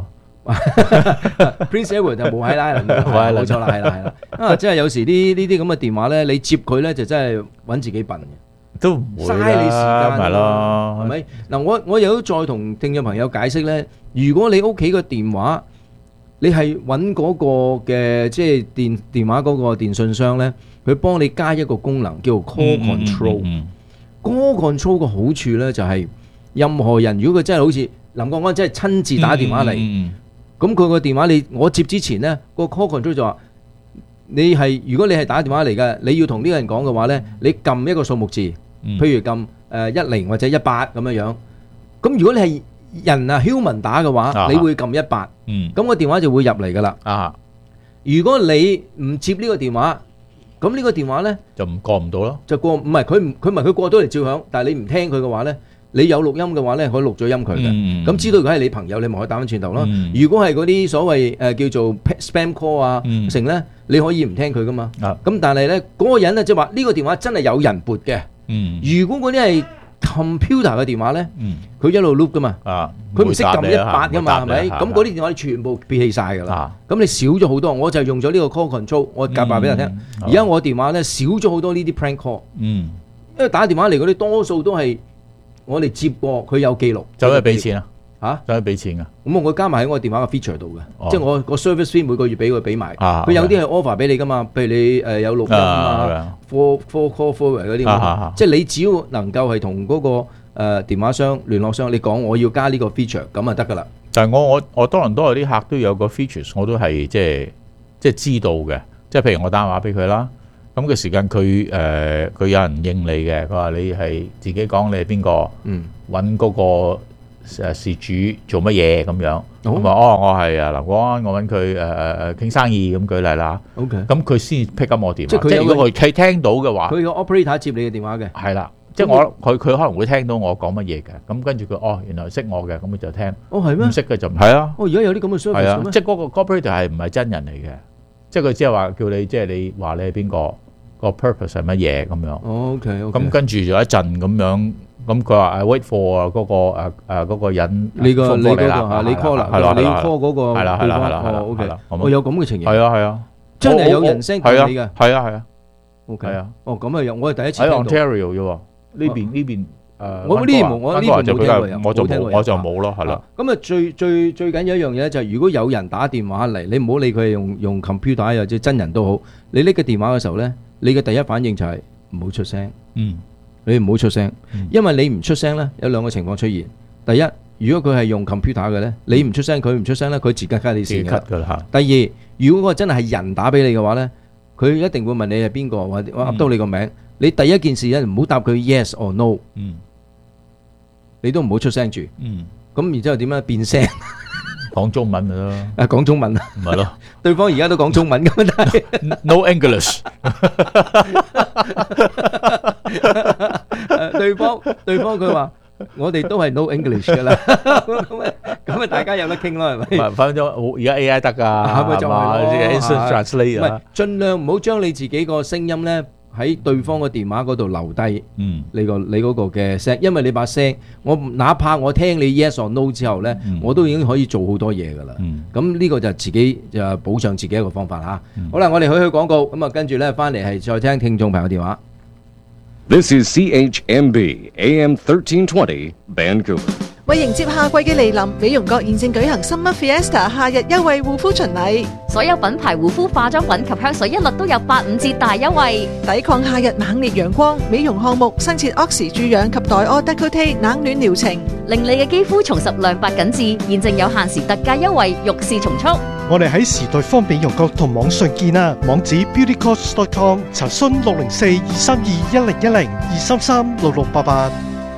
Prince Edward 就冇喺 Island，冇錯啦，係啦，係啦。啊，即係有時啲呢啲咁嘅電話咧，你接佢咧就真係揾自己笨嘅， 都唔會嘥你時間， 係咯， 係咪？嗱，我我又都再同聽眾朋友解釋咧，如果你屋企個電話，你係揾嗰個嘅即係電電話嗰個電信商咧，佢幫你加一個功能叫做 call control。call control 個好處咧就係任何人如果佢真係好似林國安真係親自打電話嚟。咁佢個電話你我接之前呢，個 call control 就話你係如果你係打電話嚟嘅，你要同呢個人講嘅話呢，你撳一個數目字，譬如撳誒一零或者一八咁樣樣。咁如果你係人啊 human 打嘅話，你會撳一八，咁個電話就會入嚟噶啦。啊，如果你唔接呢個電話，咁呢個電話呢就唔過唔到咯， 就過唔係佢唔佢唔係佢過到嚟照響，但係你唔聽佢嘅話呢。你有錄音嘅話咧，可以錄咗音佢嘅。咁、嗯、知道如果係你朋友，你咪可以打翻轉頭咯。嗯、如果係嗰啲所謂誒、呃、叫做 spam call 啊，嗯、成咧，你可以唔聽佢噶嘛。咁、啊、但係咧，嗰、那個人咧即係話呢個電話真係有人撥嘅。嗯、如果嗰啲係 computer 嘅電話咧，佢、嗯、一路 loop 噶嘛，佢唔識撳一百噶嘛，係咪？咁嗰啲電話你全部撇棄晒㗎啦。咁、啊、你少咗好多，我就用咗呢個 call control， 我夾埋俾人聽。而、嗯、家我電話咧少咗好多呢啲 prank call，、嗯、因為打電話嚟嗰啲多數都係我哋接過，佢有記錄， 走去俾錢啊！ 嚇， 走去俾錢㗎。 咁我加埋喺我電話嘅 feature 度嘅、哦，即係我個 service fee 每個月俾佢俾埋。佢、 啊、 有啲係 offer 俾你㗎嘛，譬如你誒有錄音啊 ，for for call forward 嗰啲，即係你只要能夠係同嗰個誒、呃、電話商聯絡商，你講我要加呢個 feature， 咁就得㗎啦。 但係我我我多倫多有啲客都有個 features， 我都係即係即係知道嘅，即係譬如我打電話俾佢啦，咁嘅時間佢誒佢有人應你嘅，佢話你係自己講你係邊個，嗯，揾嗰個。誒事主做乜嘢咁樣？咁話哦，我係啊林國安，我揾佢誒誒傾生意咁舉例啦。OK，咁佢先 pick up 我電話。即係如果佢佢聽到嘅話， 佢個 operator 接你嘅電話嘅。 係啦，即係我佢佢可能會聽到我講乜嘢嘅。咁跟住佢哦，原來識我嘅，咁佢就聽。 哦係咩？唔識嘅就唔係啊。 哦，而家有啲咁嘅 service 係啊，即係嗰個 operator 係唔係真人嚟嘅？即係佢只係話叫你，即係你話你係邊個，個 purpose 係乜嘢咁樣。 哦 OK OK。 咁跟住就一陣咁樣。咁佢話誒 wait for 嗰個誒誒嗰個人， 你個你嗰個嚇你 call 啦，你 call 嗰個係啦係啦係啦哦 OK，我有咁嘅情形， 係啊係啊， 真係有人聲叫你嘅， 係啊係啊 OK 係啊， 哦咁啊有，我係第一次聽到。 喺 Ontario 啫喎，呢邊呢邊誒， 我呢邊我呢邊冇聽過， 我就冇我就冇咯，係啦。 咁啊最最最緊要一樣嘢咧就係如果有人打電話嚟，你唔好理佢係用用 computer 或者真人都好，你拎個電話嘅時候咧，你嘅第一反應就係唔好出聲。嗯。你唔好出聲，因為你唔出聲咧，有兩個情況出現。第一，如果佢係用 computer 嘅咧，你唔出聲，佢唔出聲咧，佢自己卡你線㗎啦。第二，如果嗰個真係係人打俾你嘅話咧，佢一定會問你係邊個，或者我噏到你個名。你第一件事咧，唔好答佢 yes or no。嗯。你都唔好出聲住。嗯。咁然之後點樣變聲？ 講中文咪咯。 啊，講中文啊。 唔係咯。 對方而家都講中文咁，但係 no English。 對方對方佢話我哋都係 no English 噶啦，咁啊咁啊大家有得傾咯，係咪？ 唔係，反正而家 A I 得㗎，係嘛？Instant translate 啊， 盡量唔好將你自己個聲音咧喺對方個電話嗰度留低。嗯，你個你嗰個嘅聲，因為你把聲，我哪怕我聽你 yes or no 之後咧，我都已經可以做好多嘢㗎啦。嗯，咁呢個就自己就保障自己一個方法嚇。好啦，我哋去去廣告，咁啊跟住咧翻嚟係再聽聽眾朋友電話。 This is C H M B A M thirteen twenty Vancouver。 為迎接夏季嘅嚟臨，美容閣現正舉行 Summer Fiesta 夏日優惠護膚巡禮， 所有品牌護膚化妝品及香水一律都有八五折大優惠， 抵抗夏日猛烈陽光。美容項目新設 Oxy 注氧及黛柯 Decote 冷暖療程， 令你嘅肌膚重拾亮白緊緻。現正有限時特價優惠，欲試從速。 我哋喺時代方美容閣同網上見啊，網址 beauty cost dot com， 查詢六零四二三二一零一零二三三六六八八。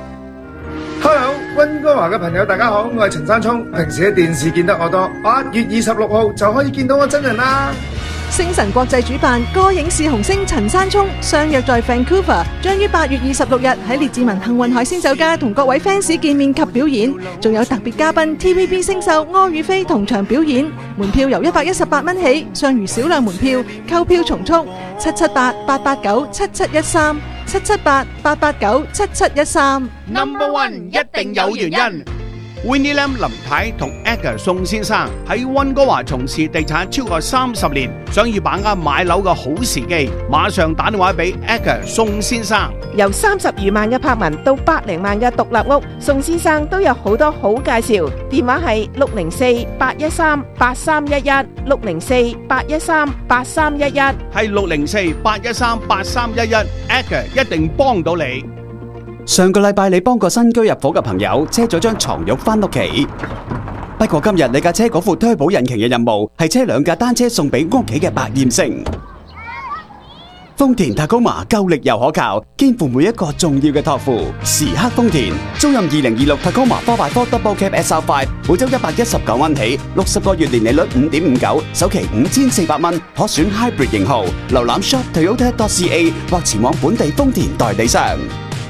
Hello， 溫哥華嘅朋友大家好，我係陳山聰，平時喺電視見得我多，八月二十六號就可以見到我真人啦。 星辰國際主辦歌影視紅星陳山聰相約在 Vancouver， 將於八月二十六日喺列治文幸運海鮮酒家同各位 fans 見面及表演，仲有特別嘉賓 T V B 星秀柯宇飛同場表演。門票由一百一十八蚊起，尚餘少量門票，購票從速，七七八八八九七七一三，七七八八八九七七一三。 Number One 一定有原因。Winnie Lam 林太同 Edgar 宋先生喺溫哥華從事地產超過三十年，想要把握買樓嘅好時機，馬上打電話俾 Edgar 宋先生。 由三十餘萬嘅柏文到百零萬嘅獨立屋，宋先生都有好多好介紹。電話係六零四八一三八三一一，六零四八一三八三一一， 係六零四八一三八三一一 ，Edgar 一定幫到你。 上個禮拜你幫個新居入伙嘅朋友車咗張床褥返屋企，不過今日你架車嗰副推保引擎嘅任務係車兩架單車送俾屋企嘅百厭星。豐田 Tacoma 夠力又可靠，肩負每一個重要嘅託付。時刻豐田，租賃二零二六 Tacoma four by four Double Cab S R five， 每周一百一十九蚊起，六十個月年利率五點五九，首期五千四百蚊，可選 Hybrid 型號。瀏覽 shop toyota dot c a 或前往本地豐田代理商。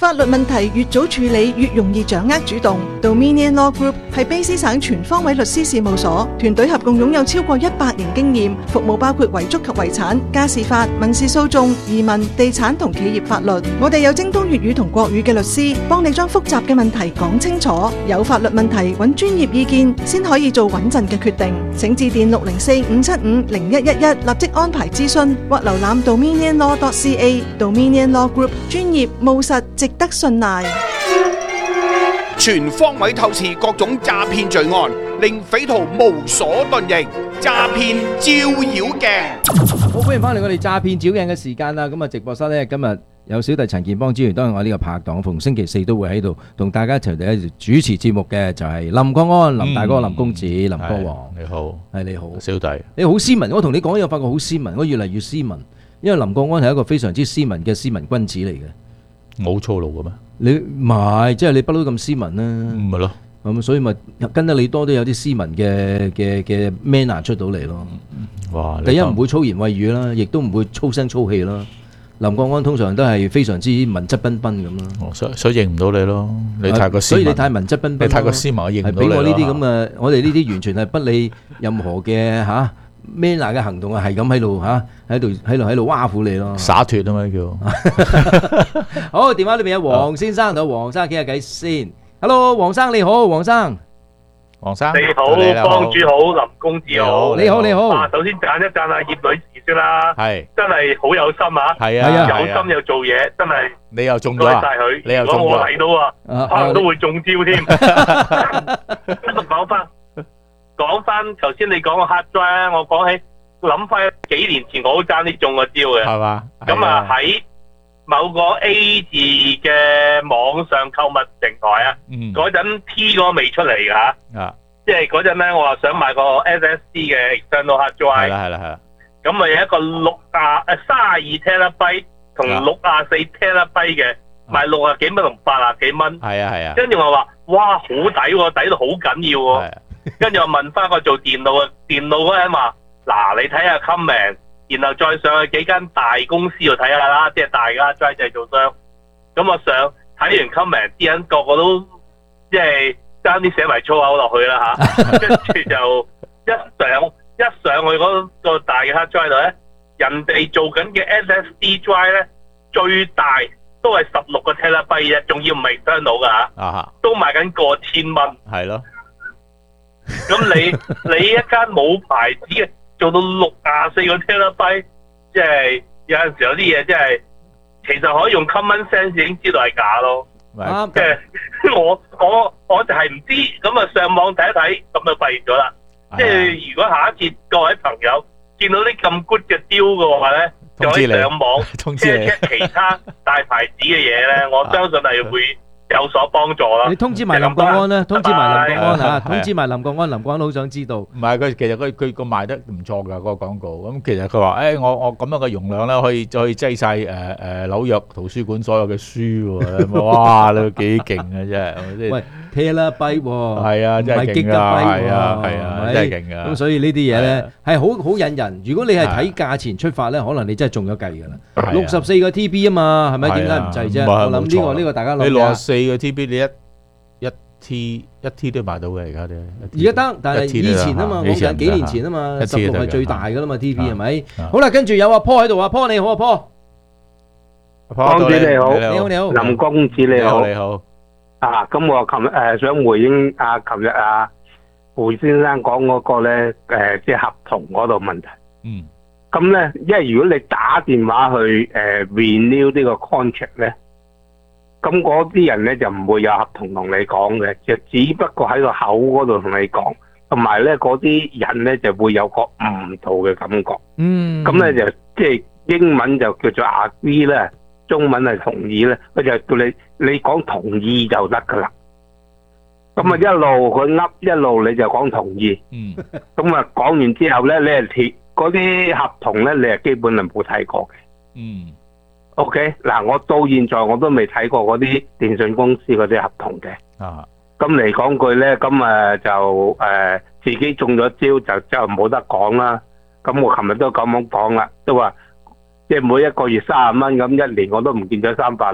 法律問題越早處理，越容易掌握主動。Dominion Law Group 係卑詩省全方位律師事務所，團隊合共擁有超過一百年經驗，服務包括遺囑及遺產、家事法、民事訴訟、移民、地產同企業法律。我哋有精通粵語同國語嘅律師，幫你將複雜嘅問題講清楚。有法律問題揾專業意見，先可以做穩陣嘅決定。請致電六零四五七五零一一一，立即安排諮詢，或瀏覽 dominion law dot c a。 Dominion Law Group 專業務實，值得信賴。 全方位透視各種詐騙罪案，令匪徒無所遁形。詐騙照妖鏡， 好歡迎翻嚟我哋詐騙照鏡嘅時間啦！咁啊，直播室呢，今日有小弟陳健邦之餘，當然我呢個拍檔，逢星期四都會喺度同大家一齊嚟主持節目嘅，就係林國安、林大哥、林公子、林歌王。 你好， 係你好， 小弟， 你好斯文。我同你講嘢，我發覺好斯文，我越嚟越斯文。因為林國安係一個非常之斯文嘅斯文君子嚟嘅。 冇粗魯嘅咩？ 你唔係，即係你不嬲咁斯文啦。 唔係咯。 咁所以咪跟得你多都有啲斯文嘅嘅嘅 manner 出到嚟咯。 哇！ 第一唔會粗言穢語啦，亦都唔會粗聲粗氣啦。林國安通常都係非常之文質彬彬咁咯。 哦，所所以認唔到你咯，你太過斯文。 所以你太文質彬彬， 你太過斯文，我認唔到你咯。 係俾我呢啲咁嘅，我哋呢啲完全係不理任何嘅嚇。Manner 嘅行動啊，係咁喺度嚇，喺度喺度喺度挖苦你咯， 灑脱啊嘛叫。 好，電話裏邊有黃先生同黃生傾下偈先。Hello， 黃生你好，黃生。 黃生。 你好，幫主好，林公子好。 你好你好。 啊，首先讚一讚阿葉女士先啦。 係。真係好有心啊。 係啊。 有心又做嘢，真係。 你又中咗啊？ 唔該晒佢。 你又中咗。 如果我睇到啊，可能都會中招添。咁講翻。講翻頭先你講個 hard drive， 我講起諗翻幾年前我都爭啲中個招嘅， 係嘛？ 咁啊喺某個 A 字嘅網上購物平台啊，嗰陣 T 嗰個未出嚟㗎嚇，即係嗰陣咧我話想買個 S S D 嘅 external hard drive，係啦係啦係啦，咁咪有一個六啊誒三十二 terabyte 同六啊四 terabyte 嘅，賣六啊幾蚊同八啊幾蚊，係啊係啊，跟住我話哇好抵喎，抵到好緊要喎。跟住我問翻個做電腦嘅電腦嗰人話：嗱，你睇下 comment， 然後再上去幾間大公司度睇下啦，即係大家 drive 製造商。咁我上睇完 comment， 啲人個個都即係爭啲寫埋粗口落去啦嚇。跟住就一上一上去嗰個大嘅 hard drive 度咧，人哋做緊嘅 S S D drive 咧最大都係十六個 terabyte 啫，仲要唔係 external 㗎嚇，都賣緊過千蚊。係咯。咁你你一間冇牌子嘅做到六啊四個 terabyte， 即係有陣時有啲嘢即係其實可以用 common sense 已經知道係假咯。即係我我我就係唔知，咁啊上網睇一睇，咁就發現咗啦。即係如果下一次各位朋友見到啲咁 good 嘅 deal 嘅話咧，就可以上網 check check 其他大牌子嘅嘢咧，我相信係會有所幫助啦。 你通知埋林國安啦，通知埋林國安嚇，通知埋林國安，林國安好想知道。 唔係佢其實佢佢個賣得唔錯㗎嗰個廣告。咁其實佢話誒我我咁樣嘅容量咧，可以可以擠曬誒誒紐約圖書館所有嘅書喎。哇！你幾勁啊真係。 喂，terabyte 喎。 係啊，真係勁啊！係啊係啊，真係勁啊！ 咁所以呢啲嘢咧係好好引人。如果你係睇價錢出發咧，可能你真係中咗計㗎啦。六十四個 T B 啊嘛，係咪？點解唔制啫？我諗呢個呢個大家諗。 你六十四個 T B 你一一 T 一 T 都買到嘅而家啲， 而家得，但係以前啊嘛，我講幾年前啊嘛，十六係最大噶啦嘛 ，T V 係咪？好啦，跟住有阿 Paul 喺度，阿 Paul 你好，阿 Paul， 公子你好， 你好你好， 林公子你好， 你好。 啊，咁我琴日誒想回應阿琴日阿胡先生講嗰個咧誒，即係合同嗰度問題。 嗯。 咁咧，因為如果你打電話去誒 renew 呢個 contract 咧。咁嗰啲人咧就唔會有合同同你講嘅，就只不過喺個口嗰度同你講，同埋咧嗰啲人咧就會有個誤導嘅感覺。嗯，咁咧就即係英文就叫做 agree 咧，中文係同意咧，佢就叫你你講同意就得噶啦。咁啊一路佢噏一路你就講同意。嗯，咁啊講完之後咧，你係貼嗰啲合同咧，你係基本係冇睇過嘅。嗯。OK， 嗱，我到現在我都未睇過嗰啲電信公司嗰啲合同嘅。啊，咁嚟講句咧，咁誒就誒、呃、自己中咗招就就冇得講啦。咁我琴日都咁樣講啦，都話即係每一個月三十蚊咁，一年我都唔見咗三百六。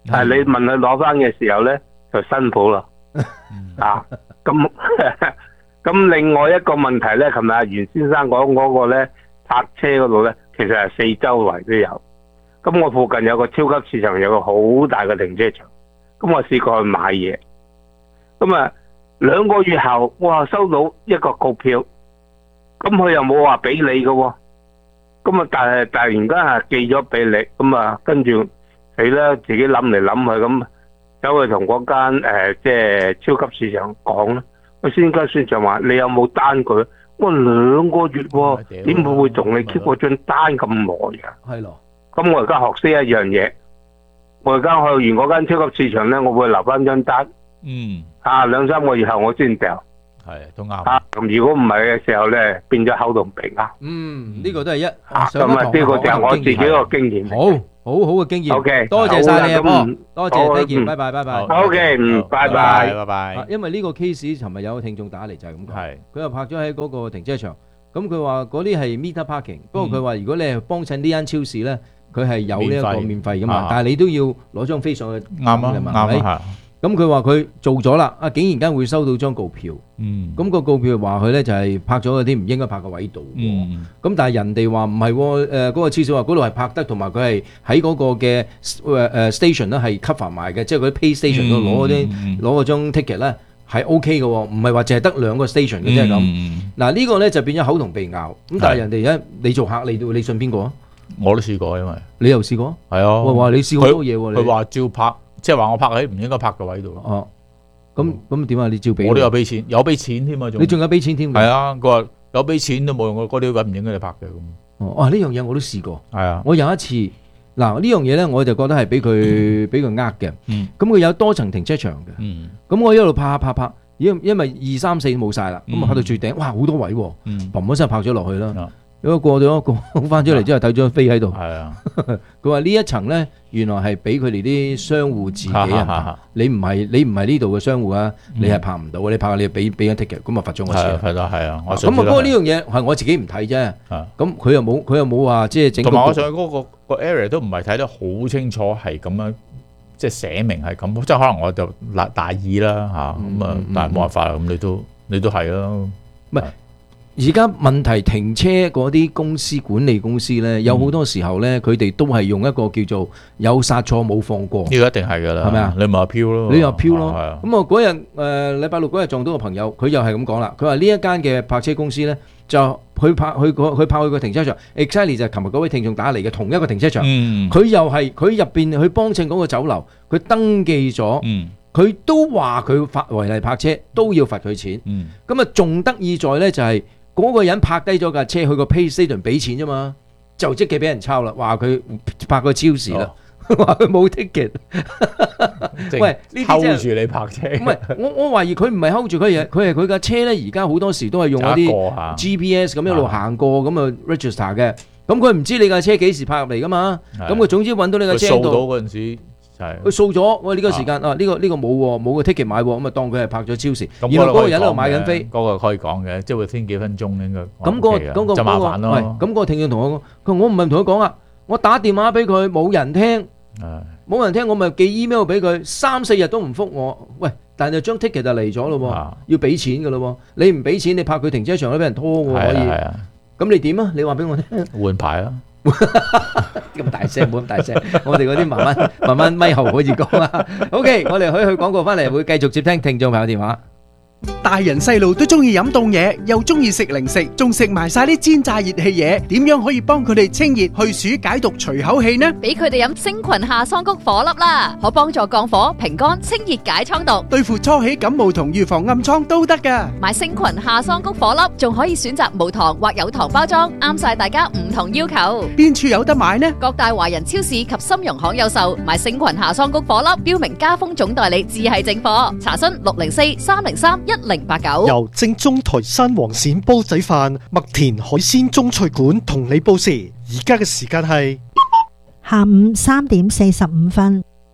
但係你問佢攞翻嘅時候咧，就辛苦啦。啊，咁咁另外一個問題咧，琴日阿袁先生講嗰個咧，泊車嗰度咧，其實係四周圍都有。咁我附近有個超級市場，有個好大嘅停車場。咁我試過去買嘢，咁啊兩個月後，哇收到一個告票，咁佢又冇話俾你嘅喎。咁啊，但係突然間係寄咗俾你，咁啊跟住你咧自己諗嚟諗去，咁走去同嗰間誒即係超級市場講啦。我先跟市場話：你有冇單據？我兩個月喎，點會會同你 keep 嗰張單咁耐㗎？ 係咯。 咁我而家學識一樣嘢，我而家去完嗰間超級市場咧，我會留翻張單。 嗯。 啊，兩三個月後我先掉。 係，都啱。 啊，咁如果唔係嘅時候咧，變咗口同鼻啱。 嗯，呢個都係一。 啊，咁啊，呢個就係我自己個經驗。 好，好好嘅經驗。 O K， 多謝晒你啊，波。多謝，再見， 嗯拜拜，拜拜。 O K，嗯，拜拜， 拜拜。 啊因為呢個 case，尋日有個聽眾打嚟就係咁講， 係佢又泊咗喺嗰個停車場，咁佢話嗰啲係 meter parking，不過佢話如果你係幫襯呢間超市咧，佢係有呢一個免費噶嘛，但係你都要攞張飛上去啱啊，啱啊， 咁佢話佢做咗啦，啊竟然間會收到張告票， 嗯， 咁個告票話佢咧就係泊咗嗰啲唔應該泊嘅位度， 嗯， 咁但係人哋話唔係喎，誒嗰個超市話嗰度係泊得，同埋佢係喺嗰個嘅誒誒 station 咧係 cover 埋嘅，即係嗰啲 pay station 度攞嗰啲攞嗰張 ticket 咧係 OK 嘅喎，唔係話淨係得兩個 station 嘅啫咁。嗱呢個咧就變咗口同鼻拗，咁但係人哋而家你做客你都你信邊個啊？ 我都試過，因為你又試過？ 係啊， 我話你試過好多嘢喎， 佢話照泊。即係話我泊喺唔應該泊嘅位度咯。 哦，咁咁點啊？你照俾我都有俾錢，有俾錢添啊！ 你仲有俾錢添？ 係啊，佢話有俾錢都冇用，嗰啲位唔應該你泊嘅咁。 哦，啊呢樣嘢我都試過。 係啊， 我有一次嗱呢樣嘢咧，我就覺得係俾佢俾佢呃嘅。嗯。咁佢有多層停車場嘅。嗯。咁我一路泊下泊泊，因因為二三四冇晒啦，咁啊去到最頂，哇好多位喎，砰一聲泊咗落去啦。如果過咗過翻出嚟之後睇咗張飛喺度， 係啊， 佢話呢一層咧原來係俾佢哋啲商戶自己人，你唔係你唔係呢度嘅商戶啊，你係拍唔到，你拍你俾俾張 ticket，咁啊罰咗我錢。 係啦係啊， 咁啊不過呢樣嘢係我自己唔睇啫，咁佢又冇佢又冇話即係整。 同埋我上去嗰個個 area 都唔係睇得好清楚，係咁樣即係寫明係咁，即係可能我就大大意啦嚇，咁啊但係冇辦法啦，咁你都你都係啦， 唔係。而家問題停車嗰啲公司管理公司咧，有好多時候咧，佢哋都係用一個叫做有殺錯冇放過。呢個一定係㗎啦，係咪啊？你咪話飄咯， 你又飄咯。咁啊嗰日誒禮拜六嗰日撞到個朋友，佢又係咁講啦。佢話呢一間嘅泊車公司咧，就去泊去個去泊去個停車場 exactly 就係琴日嗰位聽眾打嚟嘅同一個停車場。佢又係佢入邊去幫襯嗰個酒樓，佢登記咗。佢都話佢罰違例泊車都要罰佢錢。咁啊仲得意在咧就係。嗰個人泊低咗架車去個 pay station 俾錢啫嘛，就即刻俾人抄啦，話佢泊個超市啦，話佢冇 ticket。喂，呢啲睺住你泊車。 唔係，我我懷疑佢唔係睺住佢嘢，佢係佢架車咧。而家好多時都係用嗰啲 G P S 咁一路行過咁啊 register 嘅。咁佢唔知你架車幾時泊入嚟噶嘛？咁佢總之揾到你架車度。 掃到嗰陣時。 佢掃咗，喂呢個時間啊，呢個呢個冇喎，冇個 ticket 買喎，咁啊當佢係泊咗超市， 然後嗰個人喺度買緊飛， 嗰個可以講嘅，即係會先幾分鐘應該。 咁嗰個嗰個就麻煩咯。 咁嗰個聽眾同我講，佢我唔係同佢講啊，我打電話俾佢冇人聽，冇人聽我咪寄 email 俾佢，三四日都唔覆我，喂，但係張 ticket 就嚟咗咯喎，要俾錢㗎咯喎，你唔俾錢，你泊佢停車場都俾人拖喎可以，咁你點啊？你話俾我聽。 換牌啊！ 咁大聲，冇咁大聲，我哋嗰啲慢慢慢慢咪後可以講啊。OK， 我哋可以去廣告翻嚟，會繼續接聽聽眾朋友電話。 大人細路都中意飲凍嘢，又中意食零食，仲食埋晒啲煎炸熱氣嘢，點樣可以幫佢哋清熱去暑解毒除口氣呢？ 俾佢哋飲星群夏桑菊火粒啦，可幫助降火、平肝、清熱解瘡毒， 對付初起感冒同預防暗瘡都得噶。 買星群夏桑菊火粒，仲可以選擇無糖或有糖包裝，啱晒大家唔同要求。 邊處有得買呢？ 各大華人超市及深融行有售。買星群夏桑菊火粒，標明家風總代理，只係正貨。查詢六零四三零三一零八九。 由正宗台山黃鱔煲仔飯麥田海鮮中菜館同你報時，而家嘅時間係下午三點四十五分。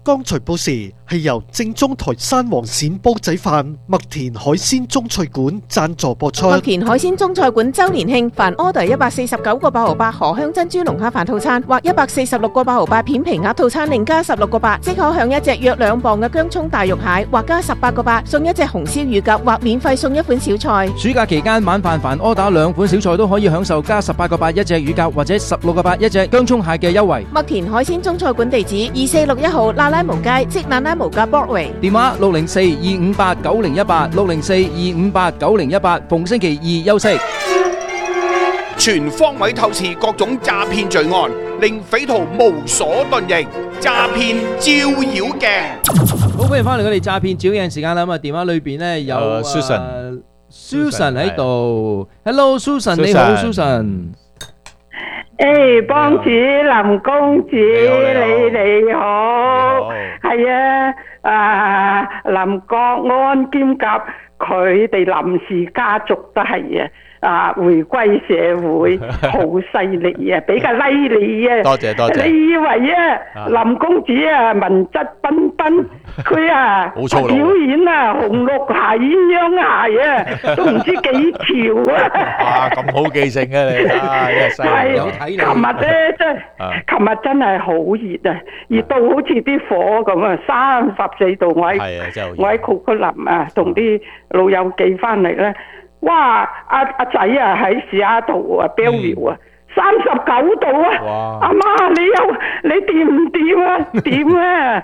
剛才報時係由正宗台山黃鱔煲仔飯麥田海鮮中菜館贊助播出。 麥田海鮮中菜館周年慶，凡 order 一百四十九個八毫八荷香珍珠龍蝦飯套餐，或一百四十六個八毫八片皮鴨套餐，另加十六個八，即可享一隻約兩磅嘅薑葱大肉蟹，或加十八個八送一隻紅燒乳鴿，或免費送一款小菜。 暑假期間晚飯凡 order 兩款小菜都可以享受加十八個八一隻乳鴿，或者十六個八一隻薑葱蟹嘅優惠。 麥田海鮮中菜館地址二四六一號那拉無街，即那拉無街 Broadway。 電話六零四二五八九零一八六零四二五八九零一八，逢星期二休息。 全方位透視各種詐騙罪案，令匪徒無所遁形。詐騙照妖鏡。 好，歡迎翻嚟我哋詐騙照妖鏡時間啦。咁啊，電話裏邊咧有 Susan Susan 喺度。Hello Susan，你好 Susan。 誒，幫主林公子，你你好，係啊，啊林國安兼夾佢哋林氏家族都係啊。啊！回歸社會好犀利啊，比較犀利啊！ 多謝多謝。 你以為啊，林公子啊文質彬彬，佢啊表演啊紅綠鞋、鴛鴦鞋啊，都唔知幾條啊！ 哇！咁好記性嘅你啊，真係犀利。有睇你。琴日咧，真係，琴日真係好熱啊，熱到好似啲火咁啊，三十四度。我喺我喺庫克林啊，同啲老友記翻嚟咧。哇！阿阿仔啊，喺西雅圖啊 Bellevue 啊，三十九度啊！阿媽，你又你掂唔掂啊？掂啊！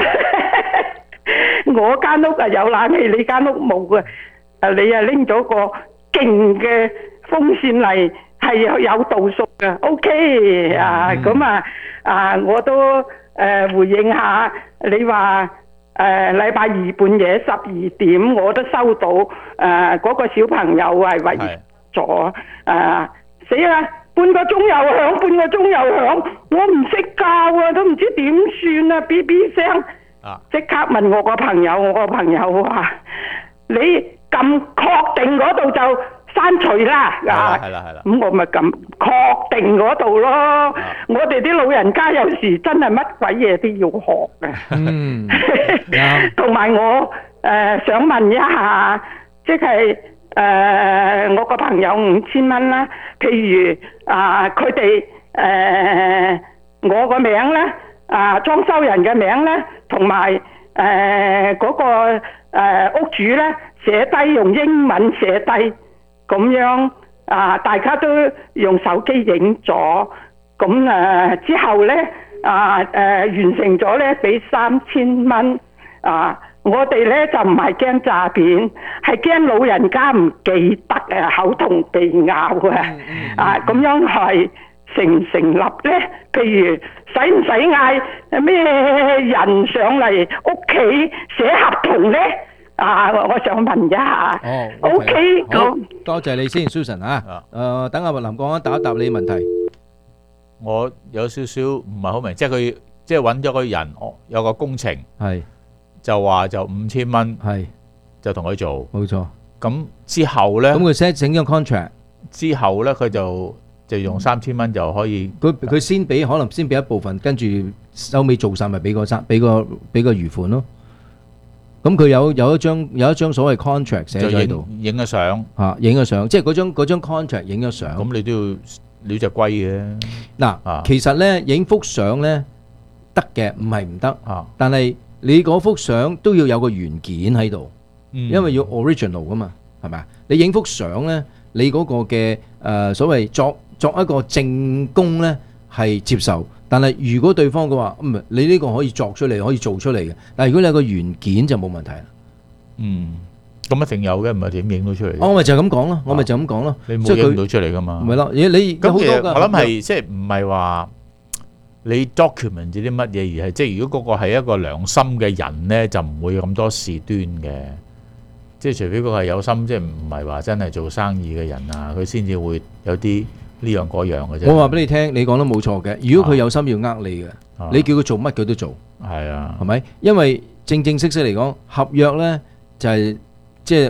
我間屋啊有冷氣，你間屋冇啊！啊，你啊拎咗個勁嘅風扇嚟，係有有度數嘅。OK 啊，咁啊啊，我都誒回應下你話。誒禮拜二半夜十二點，我都收到誒嗰、呃那個小朋友係為咗誒死啦！半個鐘又響，半個鐘又響，我唔識教啊，都唔知點算啊！嗶嗶聲，即刻問我個朋友，我個朋友話：你咁確定嗰度就刪除啦，啊，係啦係啦，咁我咪咁確定嗰度咯。我哋啲老人家有時真係乜鬼嘢都要學嘅。嗯，同埋我誒想問一下，即係誒我個朋友五千蚊啦，譬如啊佢哋誒我個名咧，啊裝修人嘅名咧，同埋誒嗰個誒屋主咧寫低用英文寫低。咁樣啊，大家都用手機影咗，咁誒之後咧啊誒完成咗咧，俾三千蚊啊！我哋咧就唔係驚詐騙，係驚老人家唔記得啊，口同鼻拗啊！啊咁樣係成唔成立咧？譬如使唔使嗌咩人上嚟屋企寫合同咧？啊！我想問一下。哦。O K，好， 多謝你先 ，Susan 啊。誒，等阿林國安答一答你問題。 我有少少唔係好明，即係佢即係揾咗個人，有個工程，係就話就五千蚊，係就同佢做。 冇錯。 咁之後咧， 咁佢 set 整咗 contract 之後咧，佢就就用三千蚊就可以。 佢佢先俾，可能先俾一部分，跟住收尾做晒咪俾個三，俾個俾個餘款咯。咁佢有有一張有一張所謂 contract 寫咗喺度， 影咗相嚇，影咗相，即係嗰張嗰張 contract 影咗相。 咁你都要你隻龜嘅嗱，其實咧影幅相咧得嘅，唔係唔得，但係你嗰幅相都要有個原件喺度，因為要 original 噶嘛，係咪啊？你影幅相咧，你嗰個嘅誒所謂作作一個證供咧係接受。但係如果對方嘅話，唔係你呢個可以作出嚟，可以做出嚟嘅。但係如果你有個原件就冇問題啦。 嗯，咁一定有嘅，唔係點影到出嚟？ 我咪就咁講咯，我咪就咁講咯。 你冇影到出嚟噶嘛？ 唔係咯，你你咁其實我諗係即係唔係話你 document 啲乜嘢，而係即係如果嗰個係一個良心嘅人咧，就唔會咁多事端嘅。即係除非嗰個係有心，即係唔係話真係做生意嘅人啊，佢先至會有啲。呢樣嗰樣嘅啫。 我話俾你聽，你講得冇錯嘅。如果佢有心要呃你嘅，啊、你叫佢做乜佢都做。係啊，係咪？因為正正式式嚟講，合約咧就係即係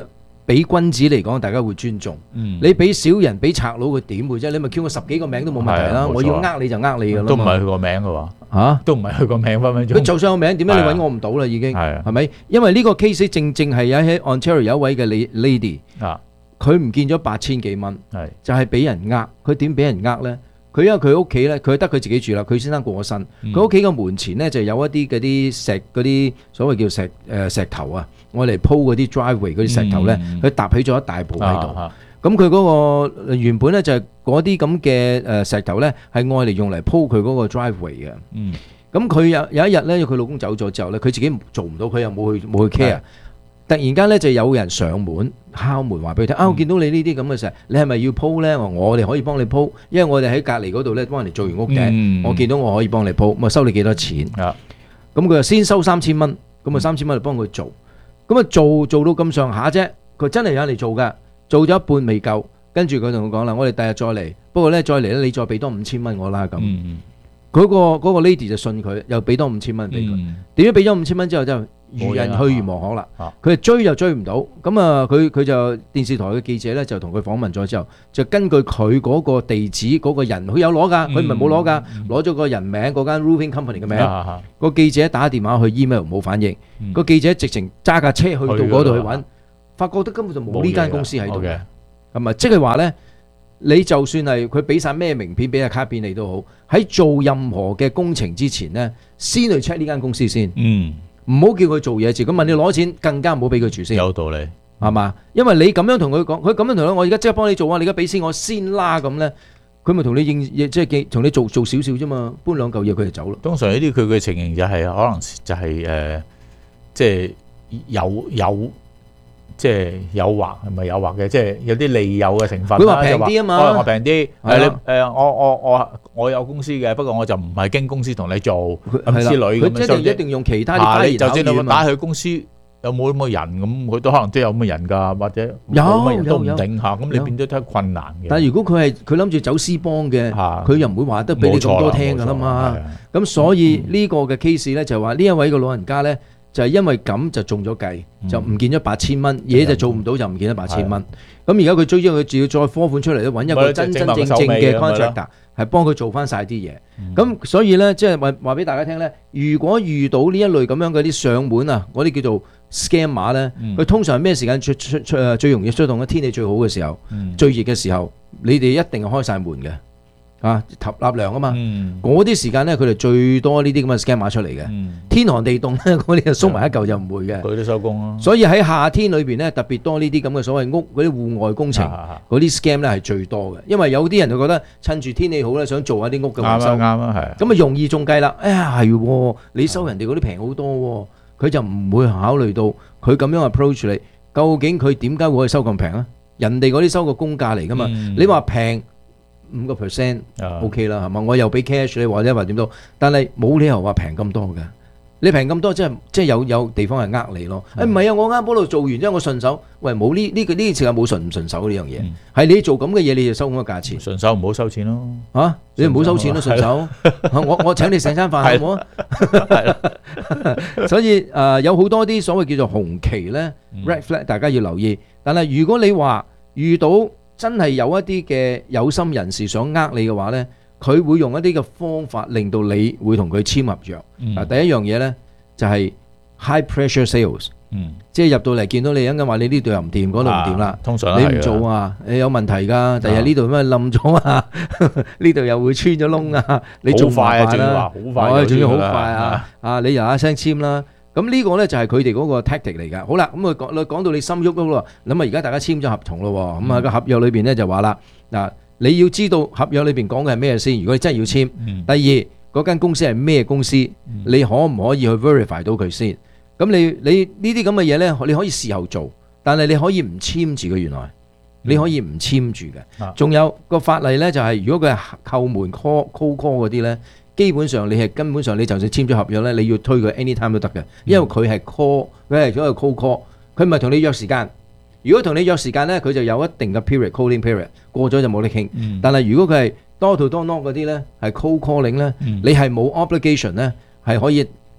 俾君子嚟講，大家會尊重。 嗯、 你俾小人俾賊佬，佢點會啫？你咪叫我十幾個名都冇問題啦。我要呃你就呃你噶啦。 都唔係佢個名嘅喎。 嚇， 都唔係佢個名分分鐘。 佢就算有名，點解你揾我唔到啦？已經係咪？因為呢個 case 正正係有喺 Ontario 有一位嘅 lady，佢唔見咗八千幾蚊，就係俾人呃。佢點俾人呃咧？佢因為佢屋企咧，佢得佢自己住啦。佢先生過咗身，佢屋企個門前咧就有一啲嗰啲石嗰啲所謂叫石誒石頭啊，我嚟鋪嗰啲 driveway 嗰啲石頭咧，佢搭起咗一大部喺度。咁佢嗰個原本咧就係嗰啲咁嘅誒石頭咧，係愛嚟用嚟鋪佢嗰個 driveway 嘅。咁佢有有一日咧，佢老公走咗之後咧，佢自己做唔到，佢又冇去冇去 care。突然間咧就有人上門敲門，話俾佢聽啊！我見到你呢啲咁嘅石，你係咪要鋪咧？我我哋可以幫你鋪，因為我哋喺隔離嗰度咧幫人哋做完屋頂，嗯、我見到我可以幫你鋪，咁啊收你幾多錢？咁佢就先收三千蚊，咁啊三千蚊就幫佢做，咁啊做做到咁上下啫，佢真係有人嚟做㗎，做咗一半未夠，跟住佢同我講啦，我哋第日再嚟，不過咧再嚟咧你再俾多五千蚊我啦咁。嗯嗰個嗰個 lady 就信佢，又俾多五千蚊俾佢。點解俾咗五千蚊之後就如人去如無可啦？佢係追就追唔到。咁啊，佢佢就電視台嘅記者咧就同佢訪問咗之後，就根據佢嗰個地址嗰個人，佢有攞㗎，佢唔係冇攞㗎，攞咗個人名嗰間 roofing company 嘅名。個記者打電話去 email 冇反應，個記者直情揸架車去到嗰度去揾，發覺得根本就冇呢間公司喺度嘅。咁啊，即係話咧。你就算係佢俾晒咩名片俾下卡片你都好，喺做任何嘅工程之前呢，先去 check 呢間公司先。嗯，唔好叫佢做嘢住，咁問你攞錢更加唔好俾佢住先。有道理，係嘛？因為你咁樣同佢講，佢咁樣同佢，我而家即刻幫你做啊！你而家俾錢我先啦咁呢，佢咪同你應即係同你做做少少啫嘛，搬兩嚿嘢佢就走咯。通常呢啲佢嘅情形就係、是、可能就係、是、誒、呃，即係有有。即係誘惑係咪誘惑嘅？即係有啲利誘嘅成分。佢話平啲啊嘛，我話平啲。係你誒，我我我我有公司嘅，不過我就唔係經公司同你做咁之類咁樣。佢一定一定用其他啲花言巧語啊嘛。就算你打去公司有冇咁嘅人咁，佢都可能都有咁嘅人㗎，或者有乜人都唔定下，咁你變咗都係困難嘅。但係如果佢係佢諗住走私幫嘅，佢又唔會話得俾你咁多聽㗎啦嘛。咁所以呢個嘅 case 咧就係話呢一位嘅老人家咧。就係因為咁就中咗計，就唔見咗八千蚊，嘢就做唔到就唔見咗八千蚊。咁而家佢追咗佢，仲要再科款出嚟咧，揾一個真真正正嘅 contractor，係幫佢做翻晒啲嘢。咁、嗯、所以咧，即係話話俾大家聽咧，如果遇到呢一類咁樣嗰啲上門啊，嗰啲叫做 scammer 咧，佢、嗯、通常咩時間出出出最容易出動嘅？天氣最好嘅時候，嗯、最熱嘅時候，你哋一定係開晒門嘅。啊，納糧啊嘛，嗰啲、嗯、時間咧，佢哋最多呢啲咁嘅 scammer 出嚟嘅。嗯、天寒地凍咧，嗰啲就縮埋一嚿就唔會嘅。佢都收工咯。所以喺夏天裏邊咧，特別多呢啲咁嘅所謂屋嗰啲戶外工程，嗰啲 scam 咧係最多嘅。因為有啲人就覺得趁住天氣好咧，想做下啲屋嘅維修。啱啊，啱啊，係。咁啊容易中計啦。哎呀，係，你收人哋嗰啲平好多，佢就唔會考慮到佢咁樣 approach 你，究竟佢點解會可以收咁平啊？人哋嗰啲收個公價嚟噶嘛，嗯、你話平。五個 percent OK 啦，係嘛？我又俾 cash 你，或者話點都，但係冇理由話平咁多嘅。你平咁多，即係即係有有地方係呃你咯。誒唔係啊，我啱嗰度做完之後，我順手，喂冇呢呢個呢次係冇順唔順手呢樣嘢，係你做咁嘅嘢，你就收咁嘅價錢。順手唔好收錢咯。嚇，你唔好收錢咯，順手。我我請你食餐飯好唔好啊？係啦。所以誒有好多啲所謂叫做紅旗咧 ，red flag，大家要留意。但係如果你話遇到真係有一啲嘅有心人士想呃你嘅話呢，佢會用一啲嘅方法令到你會同佢簽合約。嗱、嗯，第一樣嘢呢，就係、是、high pressure sales，、嗯、即係入到嚟見到你，一陣間話你呢度又唔掂，嗰度唔掂啦。通常你唔做啊，你有問題㗎。第日呢度咩冧咗啊？呢度又會穿咗窿啊！你做快啊，仲要話好快，仲要好快啊！啊，你又一聲簽啦。咁呢個咧就係佢哋嗰個 tactic 嚟㗎。好啦，咁啊講講到你心喐喐咯，咁啊而家大家簽咗合同咯，咁啊個合約裏邊咧就話啦，嗱你要知道合約裏邊講嘅係咩先。如果你真係要簽，嗯、第二嗰間公司係咩公司，嗯、你可唔可以去 verify 到佢先？咁你你呢啲咁嘅嘢咧，你可以事後做，但係你可以唔簽住嘅。原來、嗯、你可以唔簽住嘅。仲、啊、有個法例咧，就係、是、如果佢係扣門 call call call 嗰啲咧。基本上你係根本上你就算簽咗合約咧，你要推佢 anytime 都得嘅，因為佢係 call，佢係咗個 call call，佢唔係同你約時間。如果同你約時間咧，佢就有一定嘅 period calling period， 過咗就冇得傾。嗯、但係如果佢係 door to door knock 嗰啲咧，係 call calling 咧，嗯、你係冇 obligation 咧，係可以誒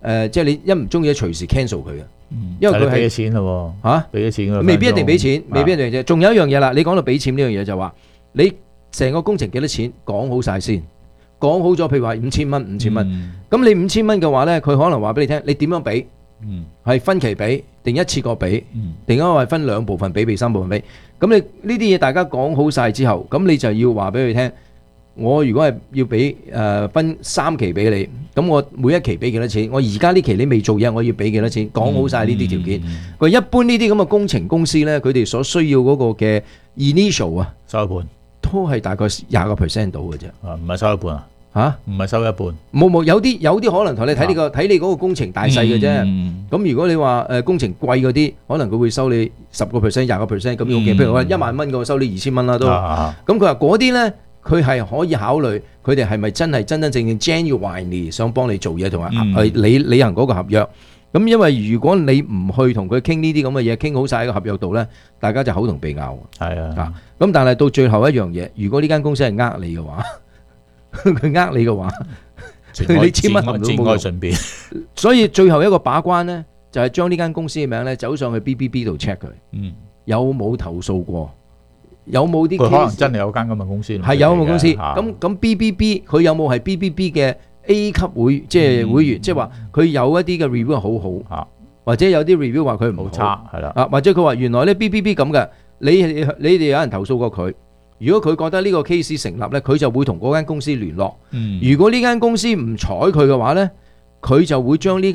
誒，即係你一唔中意隨時 cancel 佢嘅，因為佢係俾咗錢咯喎，嚇俾咗錢㗎啦， 未必一定俾錢，未必一定啫。仲有一樣嘢啦，你講到俾錢呢樣嘢就話，你成個工程幾多錢講好晒先，講好咗，譬如話五千蚊，五千蚊，咁你五千蚊嘅話咧，佢可能話俾你聽，你點樣俾？係分期俾定一次過俾，定係話分兩部分俾，俾三部分俾。咁你呢啲嘢大家講好晒之後，咁你就要話俾佢聽。我如果係要俾誒、呃、分三期俾你，咁我每一期俾幾多錢？我而家呢期你未做嘢，我要俾幾多錢？講好晒呢啲條件。佢、嗯、一般呢啲咁嘅工程公司咧，佢哋所需要嗰個嘅 initial 啊， 收一半都係大概廿個 percent 到嘅啫。 啊，唔係收一半啊？ 嚇， 唔係收一半。 冇冇，有啲有啲可能同你睇你個睇、啊、你嗰個工程大細嘅啫。咁、嗯、如果你話誒、呃、工程貴嗰啲，可能佢會收你十個 percent、廿個 percent 咁樣嘅。譬如話一萬蚊嘅，我收你二千蚊啦都。咁佢話嗰啲咧。佢係可以考慮，佢哋係咪真係真真正正 genuinely 想幫你做嘢，同埋去履履行嗰個合約。咁因為如果你唔去同佢傾呢啲咁嘅嘢，傾好晒喺個合約度咧，大家就口同鼻拗。 係啊， 咁但係到最後一樣嘢，如果呢間公司係呃你嘅話，佢呃你嘅話，你千蚊都冇用。所以最後一個把關咧，就係將呢間公司嘅名咧走上去 B B B 度 check 佢，嗯，有冇投訴過？有冇啲？ 佢可能真係有間咁嘅公司， 係有咁嘅公司。咁咁 B B B 佢有冇係 B B B 嘅 A 級會即係會員？即係話佢有一啲嘅 review 好好，或者有啲 review 話佢唔好差，係啦。 啊，或者佢話原來咧 B B B 咁嘅，你你哋有人投訴過佢。如果佢覺得呢個 case 成立咧，佢就會同嗰間公司聯絡。如果呢間公司唔睬佢嘅話咧，佢就會將呢